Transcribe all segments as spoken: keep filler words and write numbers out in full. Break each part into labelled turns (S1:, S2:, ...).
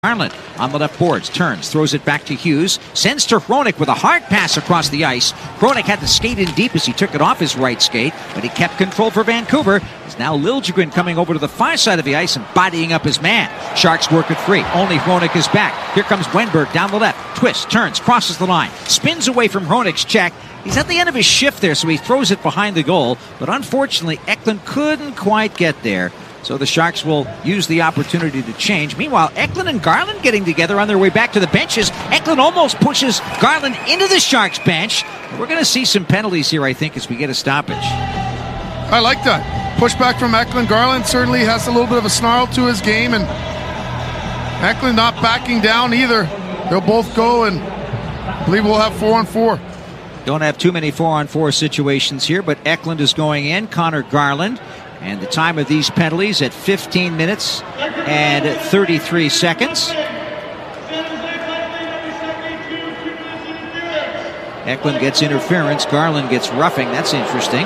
S1: Garland on the left boards, turns, throws it back to Hughes, sends to Hronek with a hard pass across the ice. Hronek had to skate in deep as he took it off his right skate, but he kept control for Vancouver. It's now Liljegren coming over to the far side of the ice and bodying up his man. Sharks work it free. Only Hronek is back. Here comes Wennberg down the left. Twist, turns, crosses the line, spins away from Hronek's check. He's at the end of his shift there, so he throws it behind the goal. But unfortunately, Eklund couldn't quite get there. So the Sharks will use the opportunity to change. Meanwhile, Eklund and Garland getting together on their way back to the benches. Eklund almost pushes Garland into the Sharks bench. We're going to see some penalties here, I think, as we get a stoppage.
S2: I like that. Pushback from Eklund. Garland certainly has a little bit of a snarl to his game, and Eklund not backing down either. They'll both go, and I believe we'll have four on four.
S1: Don't have too many four-on-four situations here, but Eklund is going in. Connor Garland. And the time of these penalties at fifteen minutes and thirty-three seconds. Eklund gets interference. Garland gets roughing. That's interesting.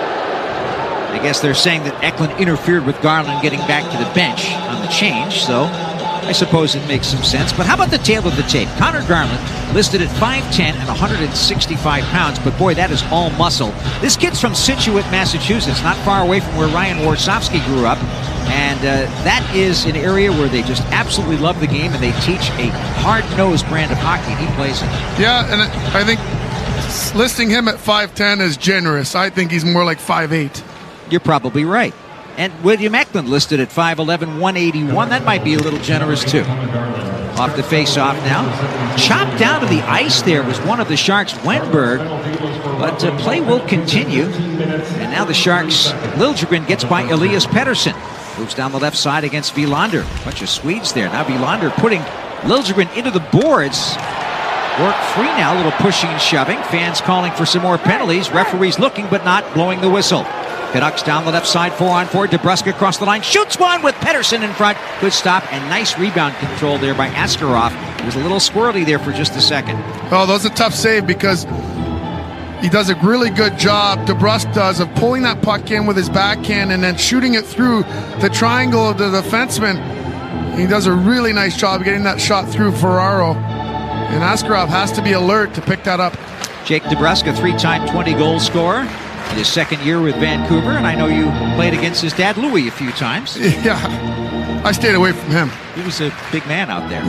S1: I guess they're saying that Eklund interfered with Garland getting back to the bench on the change, so I suppose it makes some sense. But how about the tail of the tape? Connor Garland listed at five ten and one hundred sixty-five pounds, but boy, that is all muscle. This kid's from Scituate, Massachusetts, not far away from where Ryan Warsofsky grew up. And uh, that is an area where they just absolutely love the game, and they teach a hard-nosed brand of hockey. He plays it.
S2: Yeah, and I think listing him at five ten is generous. I think he's more like five eight.
S1: You're probably right. And William Eklund listed at five eleven, one eighty-one. That might be a little generous, too. Off the face-off now. Chopped down to the ice there was one of the Sharks, Wennberg. But uh, play will continue. And now the Sharks, Liljegren gets by Elias Pettersson. Moves down the left side against Wilander. Bunch of Swedes there. Now Wilander putting Liljegren into the boards. Work free now. A little pushing and shoving. Fans calling for some more penalties. Referees looking but not blowing the whistle. Canucks down the left side, four on four. DeBrusk across the line, shoots one with Pettersson in front. Good stop and nice rebound control there by Askarov. It was a little squirrely there for just a second.
S2: Oh, that was a tough save because he does a really good job, DeBrusk does, of pulling that puck in with his backhand and then shooting it through the triangle of the defenseman. He does a really nice job getting that shot through Ferraro. And Askarov has to be alert to pick that up.
S1: Jake DeBrusk, a three-time twenty-goal scorer. In his second year with Vancouver, and I know you played against his dad, Louis, a few times.
S2: Yeah, I stayed away from him.
S1: He was a big man out there.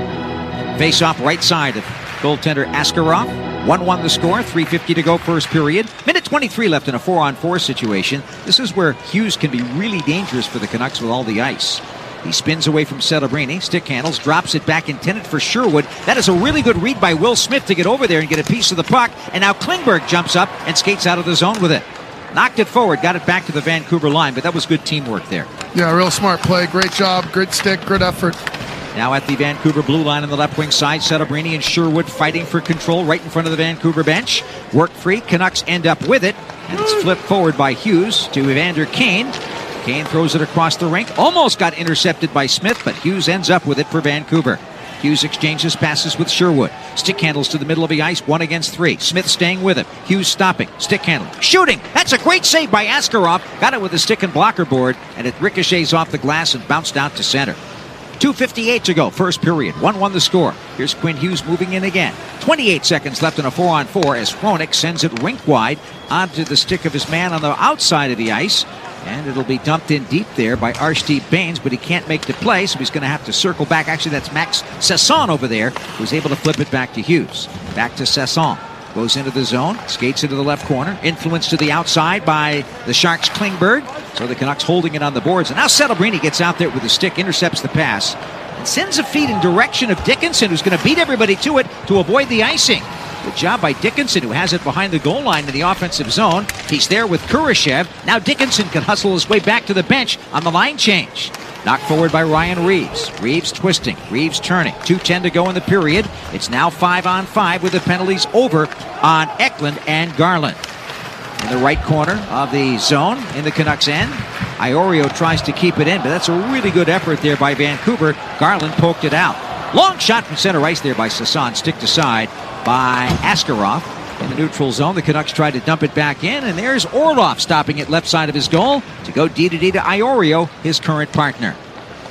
S2: Yeah.
S1: Face-off right side of goaltender Askarov. one one the score, three fifty to go first period. Minute twenty-three left in a four-on-four situation. This is where Hughes can be really dangerous for the Canucks with all the ice. He spins away from Celebrini, stick handles, drops it back intended for Sherwood. That is a really good read by Will Smith to get over there and get a piece of the puck. And now Klingberg jumps up and skates out of the zone with it. Knocked it forward, got it back to the Vancouver line, but that was good teamwork there.
S2: Yeah, real smart play. Great job, great stick, good effort.
S1: Now at the Vancouver blue line on the left wing side, Celebrini and Sherwood fighting for control right in front of the Vancouver bench. Work free, Canucks end up with it. And it's flipped forward by Hughes to Evander Kane. Kane throws it across the rink. Almost got intercepted by Smith, but Hughes ends up with it for Vancouver. Hughes exchanges passes with Sherwood. Stick handles to the middle of the ice, one against three. Smith staying with it. Hughes stopping. Stick handle. Shooting! That's a great save by Askarov. Got it with the stick and blocker board, and it ricochets off the glass and bounced out to center. two fifty-eight to go, first period. one one the score. Here's Quinn Hughes moving in again. twenty-eight seconds left in a four on four as Hronek sends it rink wide onto the stick of his man on the outside of the ice. And it'll be dumped in deep there by Arshdeep Bains, but he can't make the play, so he's going to have to circle back. Actually, that's Max Sasson over there, who's able to flip it back to Hughes. Back to Sasson. Goes into the zone, skates into the left corner. Influence to the outside by the Sharks' Klingberg. So the Canucks holding it on the boards. And now Celebrini gets out there with the stick, intercepts the pass, and sends a feed in direction of Dickinson, who's going to beat everybody to it to avoid the icing. Good job by Dickinson, who has it behind the goal line in the offensive zone. He's there with Kurashev. Now Dickinson can hustle his way back to the bench on the line change. Knocked forward by Ryan Reeves. Reeves twisting. Reeves turning. two ten to go in the period. It's now five on five with the penalties over on Eklund and Garland. In the right corner of the zone in the Canucks end, Iorio tries to keep it in, but that's a really good effort there by Vancouver. Garland poked it out. Long shot from center ice there by Sasson. Stick to side by Askarov. In the neutral zone, the Canucks tried to dump it back in, and there's Orlov stopping it left side of his goal to go D to D to Iorio, his current partner.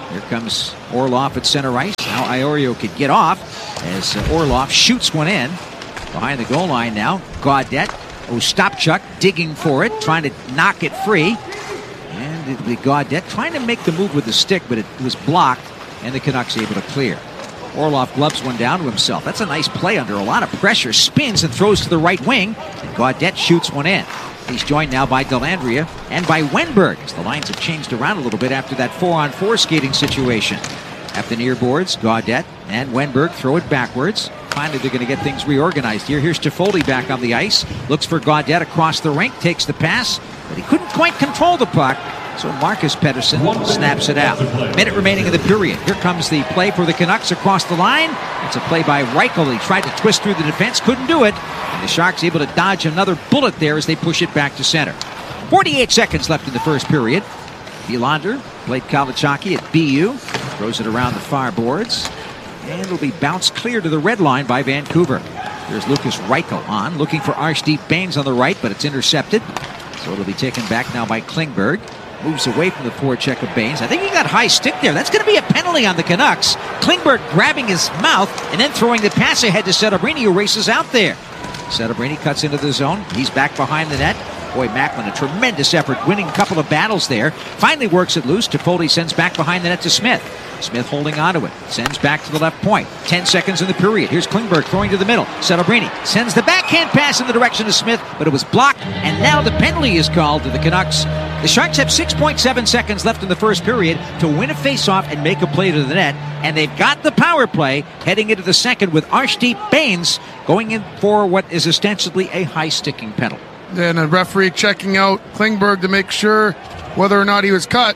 S1: Here comes Orlov at center ice. Now Iorio could get off as uh, Orlov shoots one in. Behind the goal line now. Gaudette. Ostapchuk digging for it, trying to knock it free. And it'll be Gaudette trying to make the move with the stick, but it was blocked, and the Canucks able to clear. Orlov gloves one down to himself. That's a nice play under a lot of pressure. Spins and throws to the right wing, and Gaudette shoots one in. He's joined now by Dellandrea and by Wenberg, as the lines have changed around a little bit after that four-on-four skating situation. At the near boards, Gaudette and Wenberg throw it backwards. Finally, they're going to get things reorganized here. Here's Toffoli back on the ice. Looks for Gaudette across the rink. Takes the pass, but he couldn't quite control the puck. So Marcus Pettersson snaps it out. Minute remaining in the period. Here comes the play for the Canucks across the line. It's a play by Reichel. He tried to twist through the defense. Couldn't do it. And the Sharks able to dodge another bullet there as they push it back to center. forty-eight seconds left in the first period. Wilander played college hockey at B U. Throws it around the far boards. And it'll be bounced clear to the red line by Vancouver. There's Lucas Reichel on, looking for Arshdeep Bains on the right, but it's intercepted. So it'll be taken back now by Klingberg. Moves away from the forecheck of Bains. I think he got high stick there. That's going to be a penalty on the Canucks. Klingberg grabbing his mouth and then throwing the pass ahead to Setobrini, who races out there. Setobrini cuts into the zone. He's back behind the net. Boy, Macklin, a tremendous effort, winning a couple of battles there. Finally works it loose. Toffoli sends back behind the net to Smith. Smith holding onto it. Sends back to the left point. Ten seconds in the period. Here's Klingberg throwing to the middle. Setobrini sends the backhand pass in the direction of Smith, but it was blocked, and now the penalty is called to the Canucks. The Sharks have six point seven seconds left in the first period to win a faceoff and make a play to the net, and they've got the power play heading into the second with Arshdeep Bains going in for what is ostensibly a high-sticking penalty.
S2: Then a referee checking out Klingberg to make sure whether or not he was cut.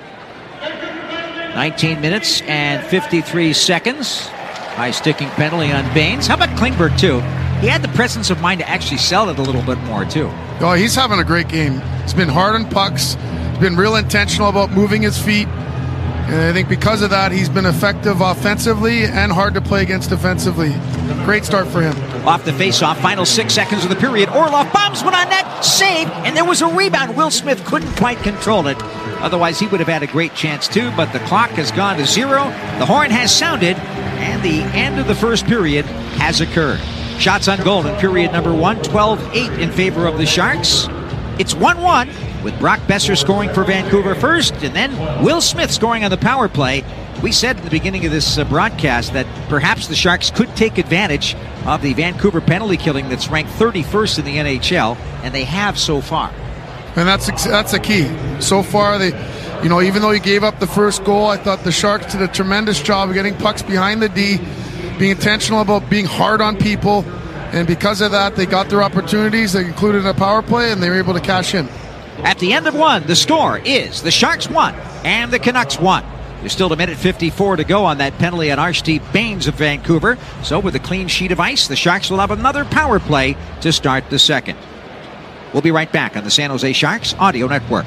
S1: nineteen minutes and fifty-three seconds. High sticking penalty on Bains. How about Klingberg, too? He had the presence of mind to actually sell it a little bit more, too.
S2: Oh, he's having a great game. He's been hard on pucks. He's been real intentional about moving his feet. And I think because of that, he's been effective offensively and hard to play against defensively. Great start for him.
S1: Off the face-off, final six seconds of the period. Orlov bombs one on net, save, and there was a rebound. Will Smith couldn't quite control it. Otherwise, he would have had a great chance too, but the clock has gone to zero. The horn has sounded, and the end of the first period has occurred. Shots on goal in period number one, twelve eight in favor of the Sharks. It's one one, with Brock Besser scoring for Vancouver first, and then Will Smith scoring on the power play. We said at the beginning of this uh, broadcast that perhaps the Sharks could take advantage of the Vancouver penalty killing that's ranked thirty-first in the N H L, and they have so far.
S2: And that's that's a key. So far, they, you know, even though he gave up the first goal, I thought the Sharks did a tremendous job of getting pucks behind the D, being intentional about being hard on people, and because of that, they got their opportunities. They included a power play, and they were able to cash in.
S1: At the end of one, the score is the Sharks won and the Canucks won. There's still a minute fifty-four to go on that penalty on Arshdeep Bains of Vancouver. So with a clean sheet of ice, the Sharks will have another power play to start the second. We'll be right back on the San Jose Sharks Audio Network.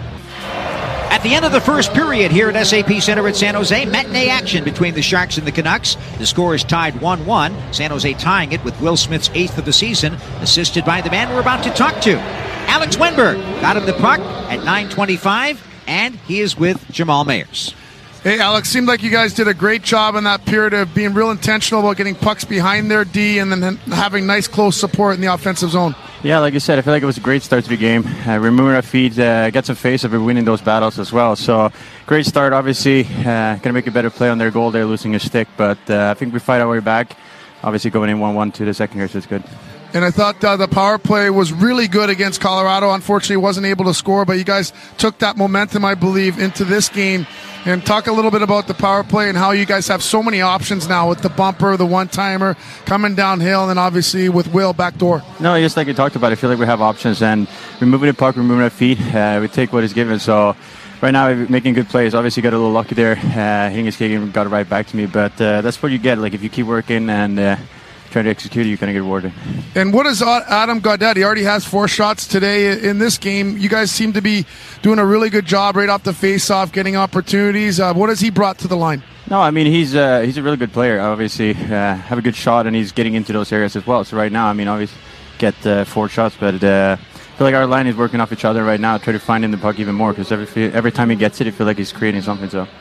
S1: At the end of the first period here at S A P Center at San Jose, matinee action between the Sharks and the Canucks. The score is tied one one. San Jose tying it with Will Smith's eighth of the season, assisted by the man we're about to talk to. Alex Wenberg got him the puck at nine twenty-five, and he is with Jamal Mayers.
S2: Hey, Alex, seemed like you guys did a great job in that period of being real intentional about getting pucks behind their D and then having nice close support in the offensive zone.
S3: Yeah, like you said, I feel like it was a great start to the game. Uh, removing our feet, uh, get some face of winning those battles as well. So, great start, obviously. Uh, going to make a better play on their goal there, losing a stick. But uh, I think we fight our way back. Obviously, going in one one to the second here, so it's good.
S2: And I thought uh, the power play was really good against Colorado. Unfortunately, wasn't able to score, but you guys took that momentum, I believe, into this game. And talk a little bit about the power play and how you guys have so many options now with the bumper, the one-timer, coming downhill, and then obviously with Will backdoor.
S3: No, just like you talked about, I feel like we have options. And removing the puck, removing our feet, uh, we take what is given. So right now, we're making good plays. Obviously, got a little lucky there. Uh, hitting his kick and got it right back to me. But uh, that's what you get. Like, if you keep working and uh, trying to execute it, you're going to get rewarded.
S2: And what is Adam Gaudette? He already has four shots today in this game. You guys seem to be doing a really good job right off the face-off, getting opportunities. Uh, what has he brought to the line?
S3: No, I mean, he's uh, he's a really good player. Obviously, uh, have a good shot, and he's getting into those areas as well. So right now, I mean, obviously, get uh, four shots, but uh, I feel like our line is working off each other right now. Try to find him the puck even more because every every time he gets it, I feel like he's creating something. So.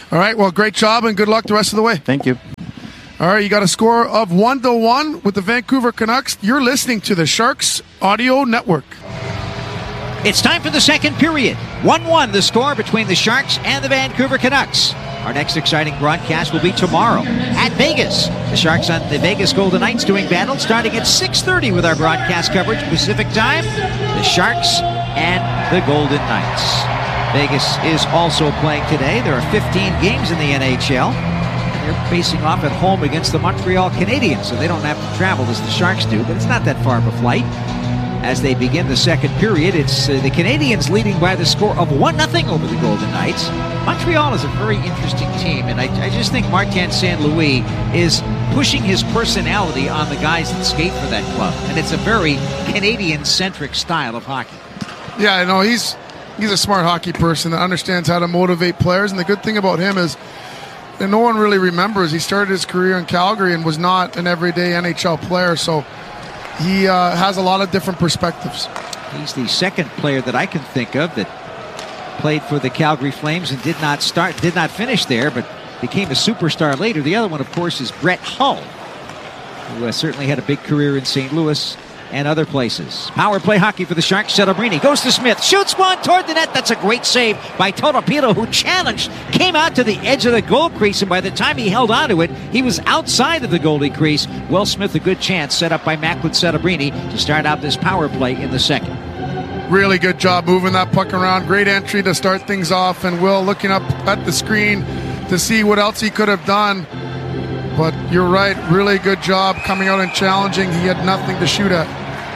S2: All right, well, great job and good luck the rest of the way.
S3: Thank you.
S2: All right, you got a score of one to one with the Vancouver Canucks. You're listening to the Sharks Audio Network.
S1: It's time for the second period. one one the score between the Sharks and the Vancouver Canucks. Our next exciting broadcast will be tomorrow at Vegas. The Sharks on the Vegas Golden Knights doing battle starting at six thirty with our broadcast coverage Pacific time. The Sharks and the Golden Knights. Vegas is also playing today. There are fifteen games in the N H L. And they're facing off at home against the Montreal Canadiens, so they don't have to travel as the Sharks do, but it's not that far of a flight. As they begin the second period, it's uh, the Canadiens leading by the score of one nothing over the Golden Knights. Montreal is a very interesting team, and I, I just think Martin Saint Louis is pushing his personality on the guys that skate for that club, and it's a very Canadian-centric style of hockey.
S2: Yeah, I know he's he's a smart hockey person that understands how to motivate players, and the good thing about him is that no one really remembers he started his career in Calgary and was not an everyday N H L player, so he uh, has a lot of different perspectives.
S1: He's the second player that I can think of that played for the Calgary Flames and did not start, did not finish there, but became a superstar later. The other one, of course, is Brett Hull, who uh, certainly had a big career in Saint Louis and other places. Power play hockey for the Sharks. Celebrini goes to Smith, shoots one toward the net. That's a great save by Totopilo, who challenged, came out to the edge of the goal crease, and by the time he held onto it, he was outside of the goalie crease. Will Smith, a good chance set up by Macklin Celebrini to start out this power play in the second.
S2: Really good job moving that puck around. Great entry to start things off, and Will looking up at the screen to see what else he could have done. But you're right, really good job coming out and challenging. He had nothing to shoot at.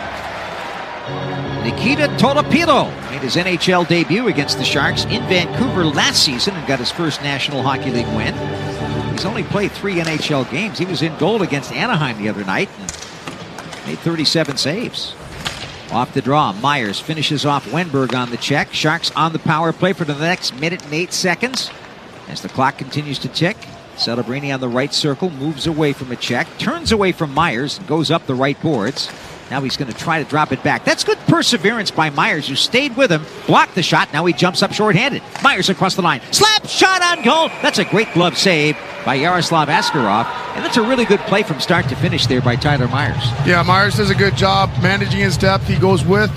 S1: Nikita Totopilo made his N H L debut against the Sharks in Vancouver last season and got his first National Hockey League win. He's only played three N H L games. He was in goal against Anaheim the other night and made thirty-seven saves. Off the draw, Myers finishes off Wenberg on the check. Sharks on the power play for the next minute and eight seconds. As the clock continues to tick, Celebrini on the right circle moves away from a check, turns away from Myers, and goes up the right boards. Now he's going to try to drop it back. That's good perseverance by Myers, who stayed with him, blocked the shot. Now he jumps up shorthanded. Myers across the line. Slap shot on goal. That's a great glove save by Yaroslav Askarov. And that's a really good play from start to finish there by Tyler Myers.
S2: Yeah, Myers does a good job managing his depth. He goes with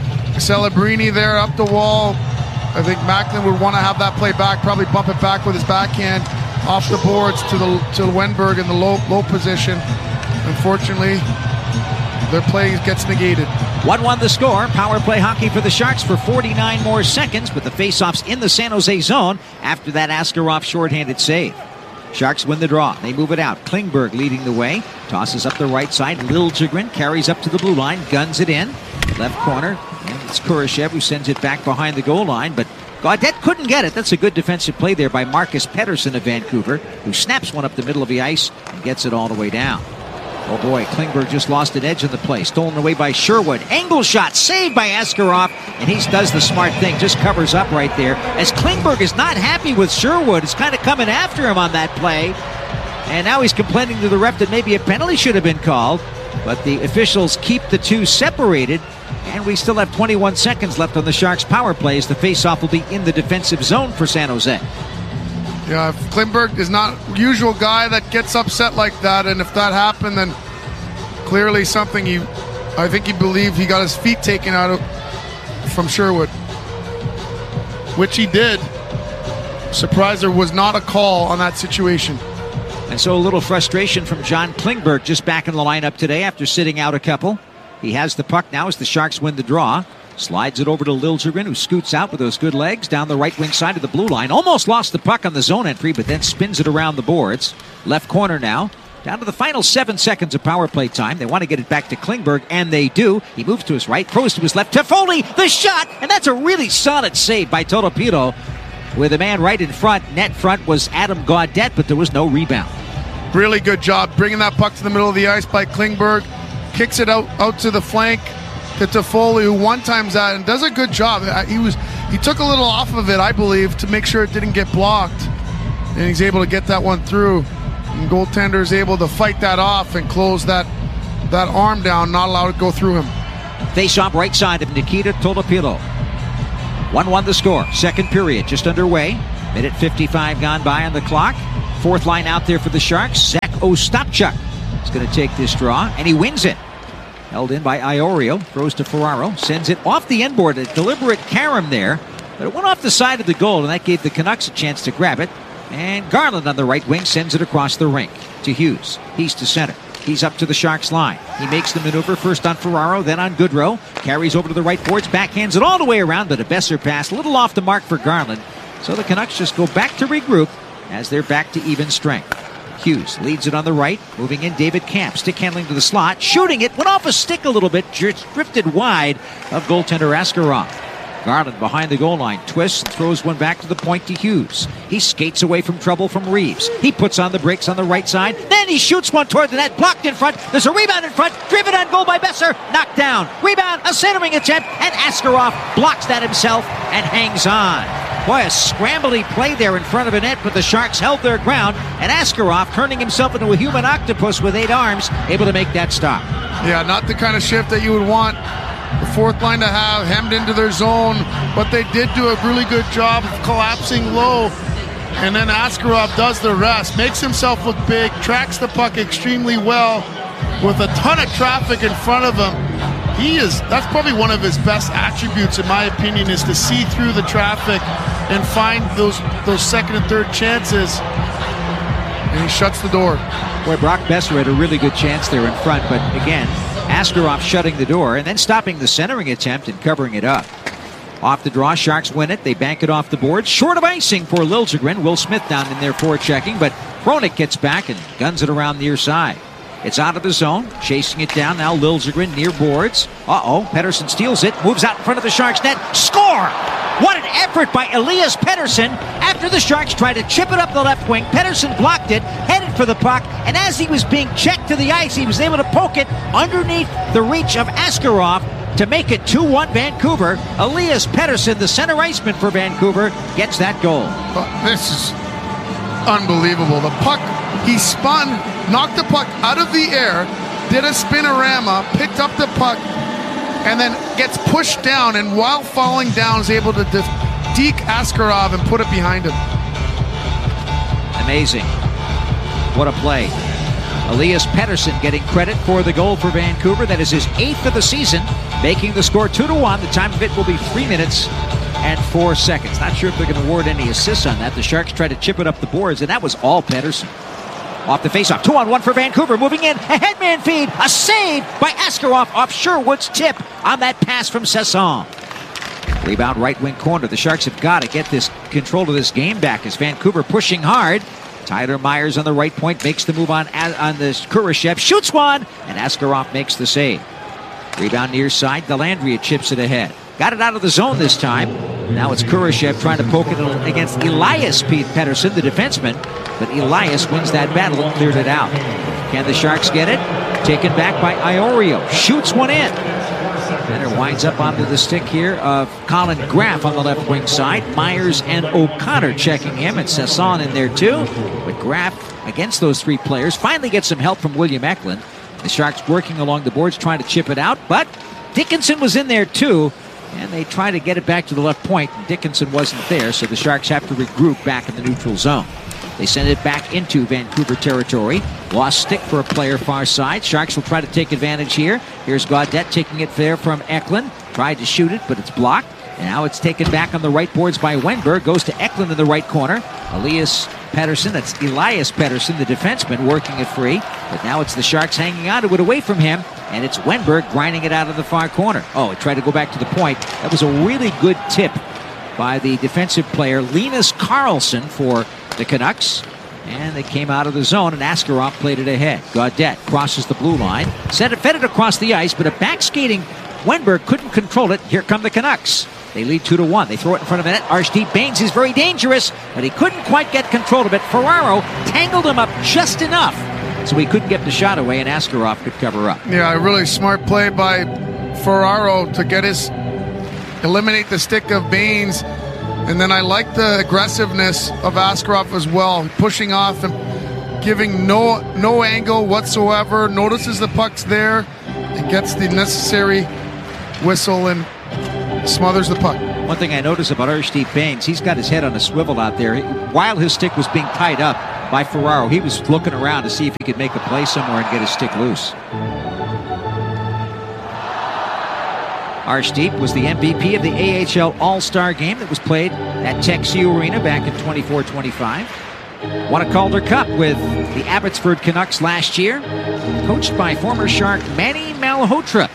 S2: Celebrini there up the wall. I think Macklin would want to have that play back, probably bump it back with his backhand off the boards to the to Wenberg in the low low position. Unfortunately, their play gets negated.
S1: one one the score. Power play hockey for the Sharks for forty-nine more seconds with the faceoffs in the San Jose zone after that Askarov shorthanded save. Sharks win the draw. They move it out. Klingberg leading the way. Tosses up the right side. Liljegren carries up to the blue line. Guns it in. Left corner. And it's Kurashev who sends it back behind the goal line. But Gaudette couldn't get it. That's a good defensive play there by Marcus Pettersson of Vancouver, who snaps one up the middle of the ice and gets it all the way down. Oh boy, Klingberg just lost an edge in the play. Stolen away by Sherwood. Angle shot saved by Askarov, and he does the smart thing, just covers up right there. As Klingberg is not happy with Sherwood, is kind of coming after him on that play. And now he's complaining to the ref that maybe a penalty should have been called. But the officials keep the two separated, and we still have twenty-one seconds left on the Sharks' power play as the faceoff will be in the defensive zone for San Jose.
S2: Yeah, if Klingberg is not usual guy that gets upset like that, and if that happened, then clearly something he, I think he believed he got his feet taken out of from Sherwood, which he did. Surprised there was not a call on that situation.
S1: And so a little frustration from John Klingberg just back in the lineup today after sitting out a couple. He has the puck now as the Sharks win the draw. Slides it over to Liljegren, who scoots out with those good legs down the right wing side of the blue line. Almost lost the puck on the zone entry, but then spins it around the boards. Left corner now. Down to the final seven seconds of power play time. They want to get it back to Klingberg, and they do. He moves to his right, throws to his left. Toffoli, the shot, and that's a really solid save by Totopilo. With a man right in front. Net front was Adam Gaudette, but there was no rebound.
S2: Really good job bringing that puck to the middle of the ice by Klingberg. Kicks it out, out to the flank to Toffoli, who one times that and does a good job. He was he took a little off of it, I believe, to make sure it didn't get blocked, and he's able to get that one through. And goaltender is able to fight that off and close that that arm down, not allow it to go through him.
S1: Face off right side of Nikita Totopilo. one one the score. Second period just underway. Minute fifty-five gone by on the clock. Fourth line out there for the Sharks. Zach Ostapchuk is going to take this draw, and he wins it. Held in by Iorio. Throws to Ferraro. Sends it off the end board. A deliberate carom there. But it went off the side of the goal, and that gave the Canucks a chance to grab it. And Garland on the right wing sends it across the rink to Hughes. He's to center. He's up to the Sharks line. He makes the maneuver first on Ferraro, then on Goodrow. Carries over to the right boards, backhands it all the way around, but a Besser pass, a little off the mark for Garland. So the Canucks just go back to regroup as they're back to even strength. Hughes leads it on the right, moving in David Kampf, stick handling to the slot, shooting it, went off a stick a little bit, drifted wide of goaltender Askarov. Garland behind the goal line, twists and throws one back to the point to Hughes. He skates away from trouble from Reeves. He puts on the brakes on the right side. Then he shoots one toward the net, blocked in front. There's a rebound in front, driven on goal by Besser, knocked down. Rebound, a centering attempt, and Askarov blocks that himself and hangs on. Boy, a scrambly play there in front of a net, but the Sharks held their ground, and Askarov turning himself into a human octopus with eight arms, able to make that stop.
S2: Yeah, not the kind of shift that you would want the fourth line to have hemmed into their zone, but they did do a really good job of collapsing low, and then Askarov does the rest, makes himself look big, tracks the puck extremely well with a ton of traffic in front of him. He is, that's probably one of his best attributes, in my opinion, is to see through the traffic and find those those second and third chances, and he shuts the door.
S1: Boy, Brock Besser had a really good chance there in front, but again, Askarov shutting the door and then stopping the centering attempt and covering it up. Off the draw, Sharks win it. They bank it off the board. Short of icing for Liljegren. Will Smith down in there forechecking, but Hronek gets back and guns it around near side. It's out of the zone, chasing it down now. Liljegren near boards. Uh-oh, Pettersson steals it, moves out in front of the Sharks net. Score! What an effort by Elias Pettersson after the Sharks tried to chip it up the left wing. Pettersson blocked it, headed for the puck, and as he was being checked to the ice, he was able to poke it underneath the reach of Askarov to make it two one Vancouver. Elias Pettersson, the center iceman for Vancouver, gets that goal.
S2: Uh, this is unbelievable. The puck, he spun, knocked the puck out of the air, did a spinorama, picked up the puck, and then gets pushed down, and while falling down is able to deke Askarov and put it behind him.
S1: Amazing. What a play. Elias Pettersson getting credit for the goal for Vancouver. That is his eighth of the season, making the score two to one. The time of it will be three minutes and four seconds. Not sure if they're going to award any assists on that. The Sharks try to chip it up the boards, and that was all Pettersson. Off the faceoff, two on one for Vancouver, moving in, a headman feed, a save by Askarov off Sherwood's tip on that pass from Sesson. Rebound right wing corner. The Sharks have got to get this control of this game back as Vancouver pushing hard. Tyler Myers on the right point makes the move on on this Kurashev, shoots one, and Askarov makes the save. Rebound near side, Dellandrea chips it ahead. Got it out of the zone this time. Now it's Kurashev trying to poke it against Elias Pete Pettersson, the defenseman, but Elias wins that battle and cleared it out. Can the Sharks get it? Taken back by Iorio, shoots one in. Then it winds up onto the stick here of Colin Graff on the left wing side. Myers and O'Connor checking him, and Sesson in there too. But Graff, against those three players, finally gets some help from William Eklund. The Sharks working along the boards trying to chip it out, but Dickinson was in there too, and they try to get it back to the left point. Dickinson wasn't there, so the Sharks have to regroup back in the neutral zone. They send it back into Vancouver territory. Lost stick for a player far side. Sharks will try to take advantage here. Here's Gaudette taking it there from Eklund. Tried to shoot it, but it's blocked. And now it's taken back on the right boards by Wenberg. Goes to Eklund in the right corner. Elias Pettersson, that's Elias Pettersson, the defenseman, working it free. But now it's the Sharks hanging on to it away from him. And it's Wenberg grinding it out of the far corner. Oh, it tried to go back to the point. That was a really good tip by the defensive player, Linus Karlsson, for the Canucks. And they came out of the zone, and Askarov played it ahead. Gaudette crosses the blue line. Sent it, fed it across the ice, but a back-skating Wenberg couldn't control it. Here come the Canucks. They lead two to one. They throw it in front of the net. Arshdeep Bains is very dangerous, but he couldn't quite get control of it. Ferraro tangled him up just enough, so he couldn't get the shot away, and Askarov could cover up.
S2: Yeah, a really smart play by Ferraro to get his eliminate the stick of Bains. And then I like the aggressiveness of Askarov as well, pushing off and giving no no angle whatsoever, notices the puck's there, and gets the necessary whistle and smothers the puck.
S1: One thing I noticed about Arshdeep Bains, he's got his head on a swivel out there. While his stick was being tied up by Ferraro, he was looking around to see if he could make a play somewhere and get his stick loose. Arshdeep was the M V P of the A H L All-Star game that was played at TechSU Arena back in twenty-four twenty-five. Won a Calder Cup with the Abbotsford Canucks last year, coached by former Shark Manny Malhotra.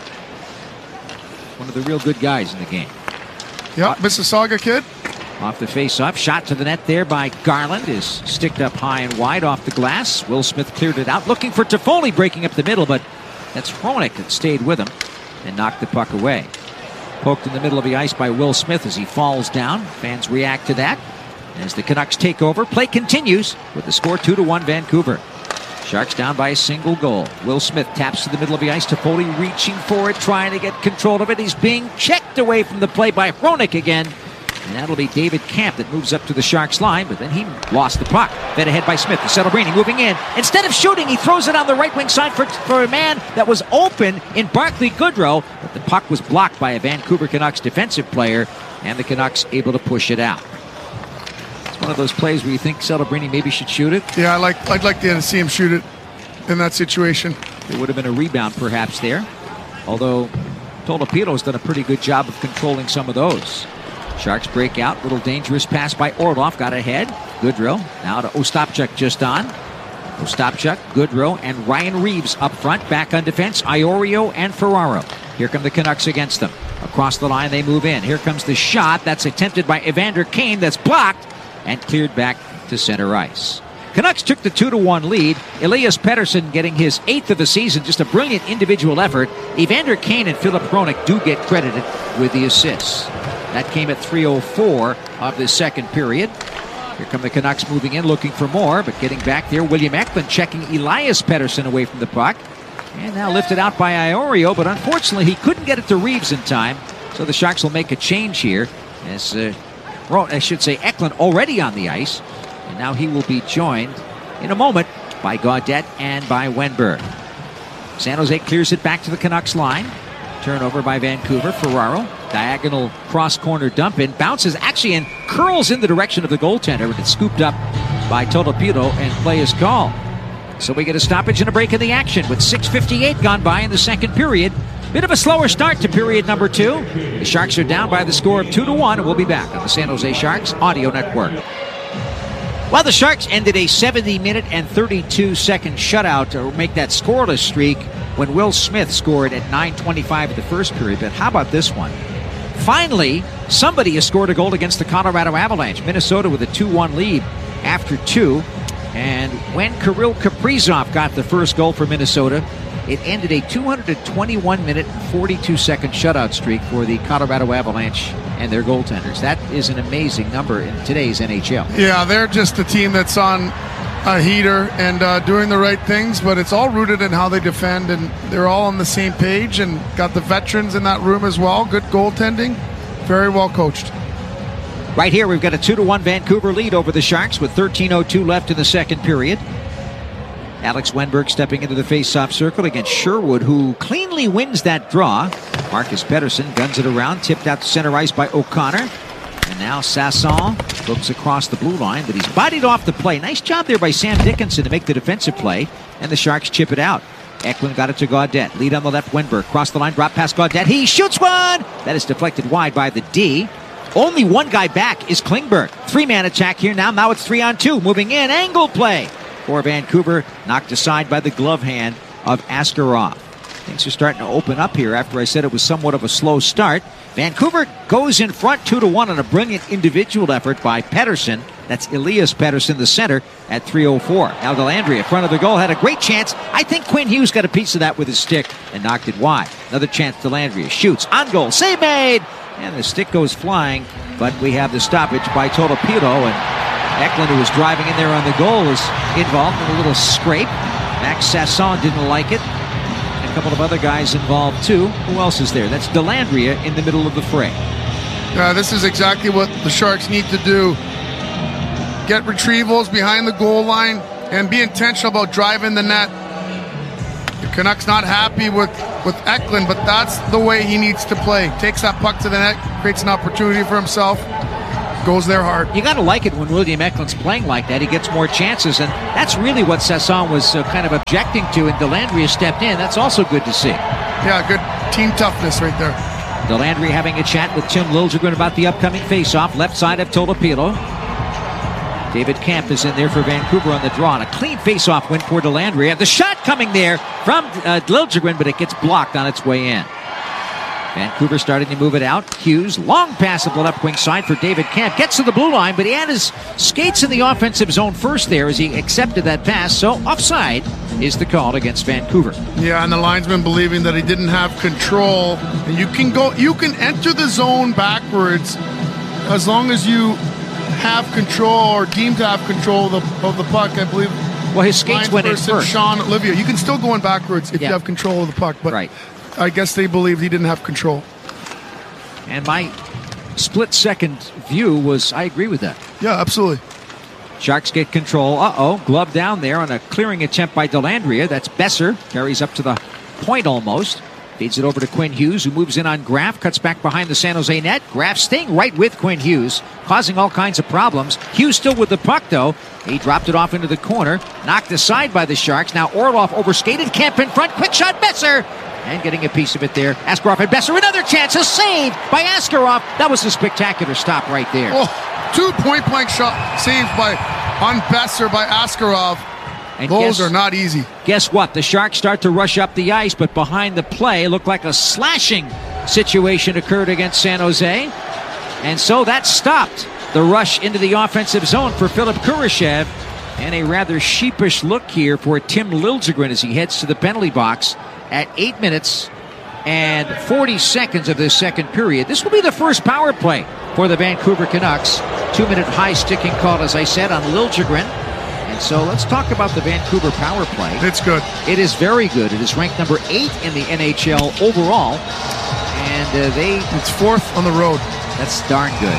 S1: One of the real good guys in the game.
S2: Yeah, Mississauga kid.
S1: Off the face-off, shot to the net there by Garland is sticked up high and wide off the glass. Will Smith cleared it out, looking for Toffoli breaking up the middle, but that's Hronek that stayed with him and knocked the puck away. Poked in the middle of the ice by Will Smith as he falls down. Fans react to that as the Canucks take over. Play continues with the score two to one Vancouver. Sharks down by a single goal. Will Smith taps to the middle of the ice. Toffoli reaching for it, trying to get control of it. He's being checked away from the play by Hronek again. And that'll be David Camp that moves up to the Sharks line, but then he lost the puck. Fed ahead by Smith. Celebrini moving in. Instead of shooting, he throws it on the right wing side for, for a man that was open in Barclay Goodrow, but the puck was blocked by a Vancouver Canucks defensive player, and the Canucks able to push it out. It's one of those plays where you think Celebrini maybe should shoot it.
S2: Yeah, I like, I'd like to see him shoot it in that situation.
S1: There would have been a rebound perhaps there, although Tolopito's done a pretty good job of controlling some of those. Sharks break out. Little dangerous pass by Orlov. Got ahead. Goodrow. Now to Ostapchuk just on. Ostapchuk, Goodrow, and Ryan Reeves up front. Back on defense. Iorio and Ferraro. Here come the Canucks against them. Across the line they move in. Here comes the shot. That's attempted by Evander Kane. That's blocked and cleared back to center ice. Canucks took the two to one lead. Elias Pettersson getting his eighth of the season. Just a brilliant individual effort. Evander Kane and Philip Hronek do get credited with the assists. That came at three oh four of the second period. Here come the Canucks moving in, looking for more, but getting back there. William Eklund checking Elias Pettersson away from the puck. And now lifted out by Iorio, but unfortunately he couldn't get it to Reeves in time. So the Sharks will make a change here. As uh, I should say, Eklund already on the ice. And now he will be joined in a moment by Gaudette and by Wenberg. San Jose clears it back to the Canucks line. Turnover by Vancouver. Ferraro, diagonal cross-corner dump in. Bounces actually and curls in the direction of the goaltender, but it's scooped up by Tolopito and play is called. So we get a stoppage and a break in the action with six fifty-eight gone by in the second period. Bit of a slower start to period number two. The Sharks are down by the score of two to one, and we'll be back on the San Jose Sharks Audio Network. Well, the Sharks ended a seventy minute and thirty-two second shutout to make that scoreless streak when Will Smith scored at nine twenty-five of the first period. But how about this one? Finally, somebody has scored a goal against the Colorado Avalanche. Minnesota with a two one lead after two. And when Kirill Kaprizov got the first goal for Minnesota, it ended a two hundred twenty-one minute and forty-two second shutout streak for the Colorado Avalanche and their goaltenders. That is an amazing number in today's N H L.
S2: Yeah, they're just a team that's on a heater and uh, doing the right things, but it's all rooted in how they defend, and they're all on the same page and got the veterans in that room as well. Good goaltending, very well coached.
S1: Right here, we've got a two to one Vancouver lead over the Sharks with thirteen oh two left in the second period. Alex Wenberg stepping into the face-off circle against Sherwood, who cleanly wins that draw. Marcus Pettersson guns it around, tipped out to center ice by O'Connor. And now Sasson looks across the blue line, but he's bodied off the play. Nice job there by Sam Dickinson to make the defensive play, and the Sharks chip it out. Eklund got it to Gaudette. Lead on the left, Wenberg. Cross the line, drop past Gaudette. He shoots one! That is deflected wide by the D. Only one guy back is Klingberg. Three-man attack here now. Now it's three on two. Moving in, angle play for Vancouver. Knocked aside by the glove hand of Askarov. Things are starting to open up here after I said it was somewhat of a slow start. Vancouver goes in front two to one on a brilliant individual effort by Pettersson. That's Elias Pettersson, the center, at three oh four. Now Dellandrea, front of the goal, had a great chance. I think Quinn Hughes got a piece of that with his stick and knocked it wide. Another chance, Dellandrea shoots, on goal, save made! And the stick goes flying, but we have the stoppage by Tolopito, and Eklund, who was driving in there on the goal, is involved in a little scrape. Max Sasson didn't like it. And a couple of other guys involved too. Who else is there? That's Dellandrea in the middle of the fray.
S2: Uh, this is exactly what the Sharks need to do. Get retrievals behind the goal line and be intentional about driving the net. Canucks not happy with, with Eklund, but that's the way he needs to play. Takes that puck to the net, creates an opportunity for himself, goes there hard.
S1: You got to like it when William Eklund's playing like that. He gets more chances, and that's really what Sasson was uh, kind of objecting to, and Delandria stepped in. That's also good to see.
S2: Yeah, good team toughness right there.
S1: Delandria having a chat with Tim Liljegren about the upcoming faceoff, left side of Tolopilo. David Kampf is in there for Vancouver on the draw, and a clean faceoff win for Delandria. The shot coming there from uh, Liljegren, but it gets blocked on its way in. Vancouver starting to move it out. Hughes, long pass up the left wing side for David Kampf. Gets to the blue line, but he had his skates in the offensive zone first there as he accepted that pass. So offside is the call against Vancouver.
S2: Yeah, and the linesman believing that he didn't have control. And you can go, you can enter the zone backwards as long as you have control or deem to have control of the, of the puck, I believe.
S1: Well, his skates went in first.
S2: Sean Olivia. You can still go in backwards if
S1: yeah.
S2: you have control of the puck, but
S1: right.
S2: I guess they believed he didn't have control.
S1: And my split-second view was, I agree with that.
S2: Yeah, absolutely.
S1: Sharks get control. Uh-oh, glove down there on a clearing attempt by Delandria. That's Besser. Carries up to the point almost. Feeds it over to Quinn Hughes, who moves in on Graf, cuts back behind the San Jose net. Graf staying right with Quinn Hughes, causing all kinds of problems. Hughes still with the puck, though. He dropped it off into the corner, knocked aside by the Sharks. Now Orlov overskated, Kampf in front, quick shot, Besser! And getting a piece of it there. Askarov and Besser, another chance, a save by Askarov. That was a spectacular stop right there.
S2: Oh, two point-blank shot saves by on Besser by Askarov. And Those guess, are not easy.
S1: Guess what? The Sharks start to rush up the ice, but behind the play, looked like a slashing situation occurred against San Jose. And so that stopped the rush into the offensive zone for Philip Kurashev. And a rather sheepish look here for Tim Liljegren as he heads to the penalty box at eight minutes and forty seconds of this second period. This will be the first power play for the Vancouver Canucks. Two-minute high sticking call, as I said, on Liljegren. And so let's talk about the Vancouver power play.
S2: It's good.
S1: It is very good. It is ranked number eight in the N H L overall. And uh, they...
S2: It's fourth on the road.
S1: That's darn good.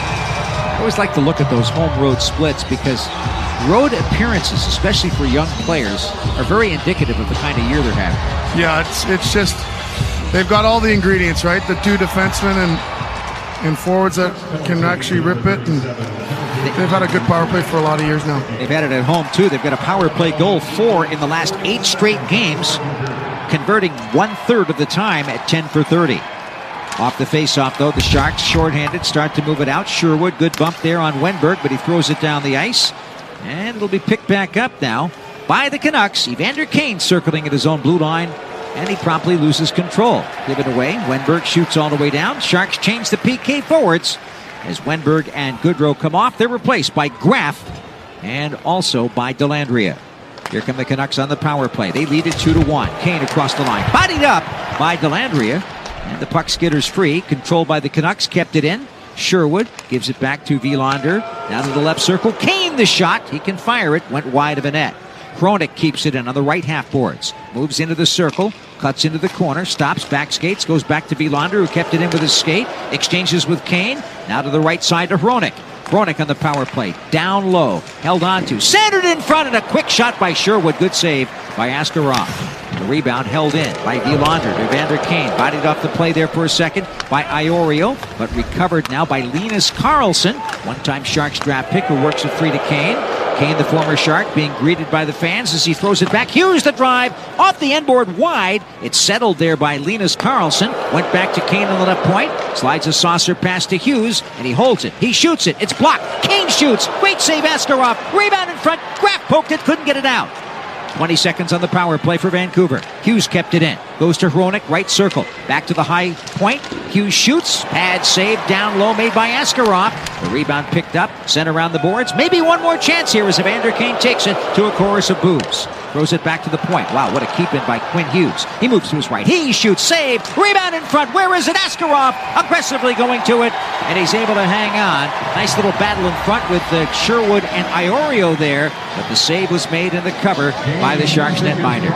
S1: I always like to look at those home-road splits because road appearances, especially for young players, are very indicative of the kind of year they're having.
S2: Yeah, it's it's just... They've got all the ingredients, right? The two defensemen and, and forwards that can actually rip it. And they've had a good power play for a lot of years now.
S1: They've had it at home, too. They've got a power play goal four in the last eight straight games, converting one-third of the time at ten for thirty. Off the face-off, though, the Sharks, shorthanded, start to move it out. Sherwood, good bump there on Wenberg, but he throws it down the ice. And it'll be picked back up now by the Canucks. Evander Kane circling at his own blue line, and he promptly loses control. Give it away. Wenberg shoots all the way down. Sharks change the P K forwards. As Wenberg and Goodrow come off, they're replaced by Graf and also by Delandria. Here come the Canucks on the power play. They lead it two to one. Kane across the line. Bodied up by Delandria. And the puck skitters free. Controlled by the Canucks. Kept it in. Sherwood gives it back to Wilander. Down to the left circle. Kane the shot. He can fire it. Went wide of a net. Hronek keeps it in on the right half boards. Moves into the circle. Cuts into the corner. Stops. Back skates. Goes back to Wilander, who kept it in with his skate. Exchanges with Kane. Now to the right side to Hronek. Hronek on the power play. Down low. Held on to. Centered in front, and a quick shot by Sherwood. Good save by Askarov. The rebound held in by Wilander. Evander Kane bodied off the play there for a second by Iorio, but recovered now by Linus Karlsson. One-time Sharks draft pick who works it free to Kane. Kane, the former Shark, being greeted by the fans as he throws it back. Hughes the drive off the end board wide. It's settled there by Linus Karlsson. Went back to Kane on the left point. Slides a saucer pass to Hughes, and he holds it. He shoots it. It's blocked. Kane shoots. Great save, Askarov. Rebound in front. Graf poked it. Couldn't get it out. twenty seconds on the power play for Vancouver. Hughes kept it in. Goes to Hronek, right circle. Back to the high point. Hughes shoots. Pad save down low made by Askarov. The rebound picked up. Sent around the boards. Maybe one more chance here as Evander Kane takes it to a chorus of boos. Throws it back to the point. Wow, what a keep-in by Quinn Hughes. He moves to his right. He shoots. Save. Rebound in front. Where is it? Askarov aggressively going to it. And he's able to hang on. Nice little battle in front with uh, Sherwood and Iorio there. But the save was made in the cover by the Sharks netminder.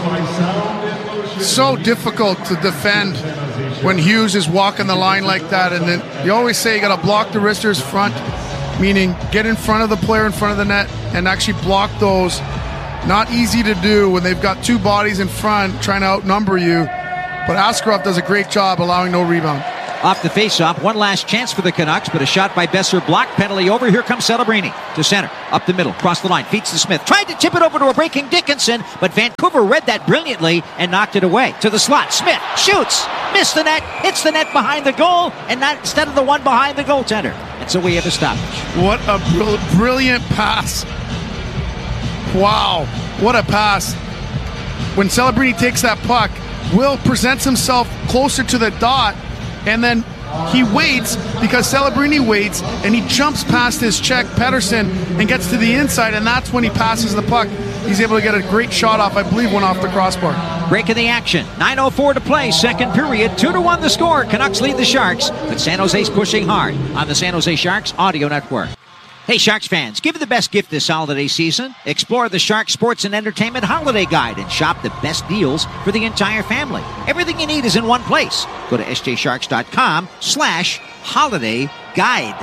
S2: So difficult to defend when Hughes is walking the line like that. And then you always say you got to block the wristers front, meaning get in front of the player in front of the net and actually block those Not easy to do when they've got two bodies in front trying to outnumber you. But Askarov does a great job allowing no rebound.
S1: Off the faceoff, one last chance for the Canucks, but a shot by Besser blocked. Penalty over. Here comes Celebrini to center, up the middle, across the line, feeds to Smith. Tried to tip it over to a breaking Dickinson, but Vancouver read that brilliantly and knocked it away. To the slot, Smith shoots, missed the net, hits the net behind the goal, and not instead of the one behind the goaltender. And so we have a stoppage.
S2: What a br- brilliant pass. Wow, what a pass. When Celebrini takes that puck, Will presents himself closer to the dot, and then he waits because Celebrini waits, and he jumps past his check, Pettersson, and gets to the inside, and that's when he passes the puck. He's able to get a great shot off, I believe, one off the crossbar.
S1: Break in the action. nine oh four to play, second period. two to one the score. Canucks lead the Sharks, but San Jose's pushing hard on the San Jose Sharks Audio Network. Hey, Sharks fans, give the best gift this holiday season. Explore the Sharks Sports and Entertainment Holiday Guide and shop the best deals for the entire family. Everything you need is in one place. Go to sjsharks.com slash holiday guide.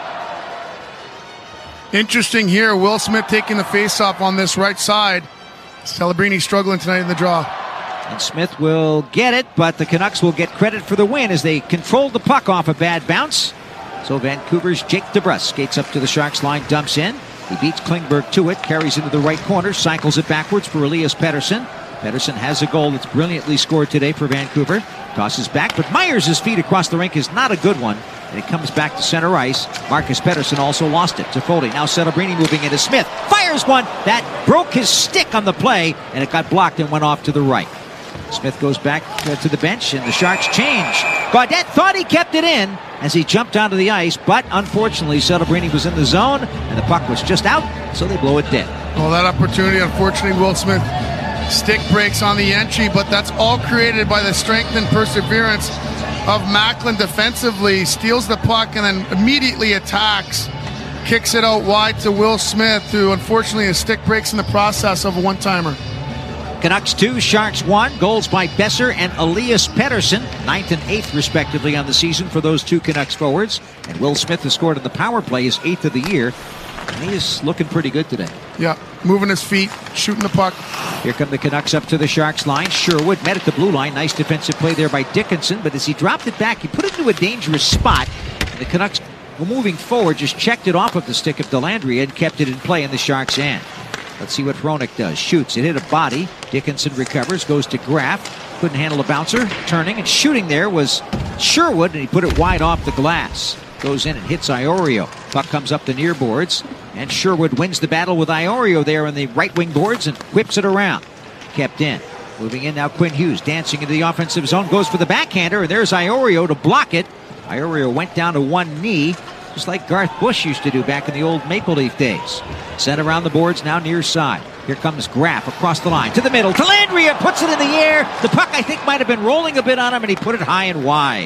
S2: Interesting here. Will Smith taking the faceoff on this right side. Celebrini struggling tonight in the draw.
S1: And Smith will get it, but the Canucks will get credit for the win as they controlled the puck off a bad bounce. So Vancouver's Jake DeBrusk skates up to the Sharks line, dumps in. He beats Klingberg to it, carries into the right corner, cycles it backwards for Elias Pettersson. Pettersson has a goal that's brilliantly scored today for Vancouver. Tosses back, but Myers' feet across the rink is not a good one. And it comes back to center ice. Marcus Pettersson also lost it to Foley. Now Celebrini moving into Smith. Fires one that broke his stick on the play, and it got blocked and went off to the right. Smith goes back uh, to the bench, and the Sharks change. Gaudette thought he kept it in as he jumped onto the ice, but unfortunately Celebrini was in the zone, and the puck was just out, so they blow it dead.
S2: Well, that opportunity, unfortunately, Will Smith stick breaks on the entry, but that's all created by the strength and perseverance of Macklin defensively. Steals the puck and then immediately attacks. Kicks it out wide to Will Smith, who unfortunately his stick breaks in the process of a one-timer.
S1: Canucks two, Sharks one. Goals by Besser and Elias Pettersson, ninth and eighth respectively on the season for those two Canucks forwards. And Will Smith has scored on the power play, his eighth of the year. And he is looking pretty good today.
S2: Yeah, moving his feet, shooting the puck.
S1: Here come the Canucks up to the Sharks line. Sherwood met at the blue line. Nice defensive play there by Dickinson. But as he dropped it back, he put it into a dangerous spot. And the Canucks, moving forward, just checked it off of the stick of Dellandrea and kept it in play in the Sharks' end. Let's see what Hronek does. Shoots. It hit a body. Dickinson recovers. Goes to Graff. Couldn't handle a bouncer. Turning and shooting there was Sherwood, and he put it wide off the glass. Goes in and hits Iorio. Puck comes up the near boards, and Sherwood wins the battle with Iorio there on the right wing boards and whips it around. Kept in. Moving in now, Quinn Hughes dancing into the offensive zone. Goes for the backhander, and there's Iorio to block it. Iorio went down to one knee, just like Garth Bush used to do back in the old Maple Leaf days. Sent around the boards, now near side. Here comes Graff across the line to the middle. Dellandrea puts it in the air. The puck, I think, might have been rolling a bit on him, and he put it high and wide.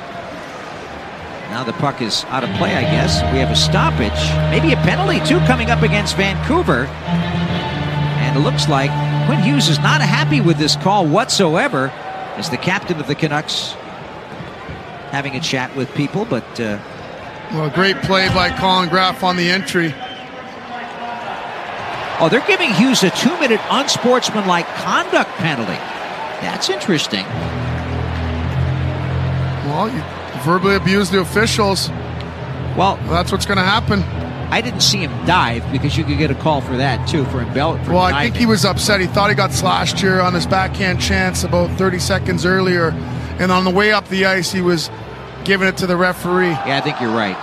S1: Now the puck is out of play, I guess. We have a stoppage. Maybe a penalty, too, coming up against Vancouver. And it looks like Quinn Hughes is not happy with this call whatsoever as the captain of the Canucks having a chat with people, but... Uh,
S2: well, great play by Colin Graff on the entry.
S1: Oh, they're giving Hughes a two-minute unsportsmanlike conduct penalty. That's interesting.
S2: Well, you verbally abused the officials.
S1: Well,
S2: that's what's going to happen.
S1: I didn't see him dive because you could get a call for that, too, for embellishment.
S2: Well, I
S1: diving.
S2: think he was upset. He thought he got slashed here on his backhand chance about thirty seconds earlier. And on the way up the ice, he was giving it to the referee.
S1: Yeah, I think you're right.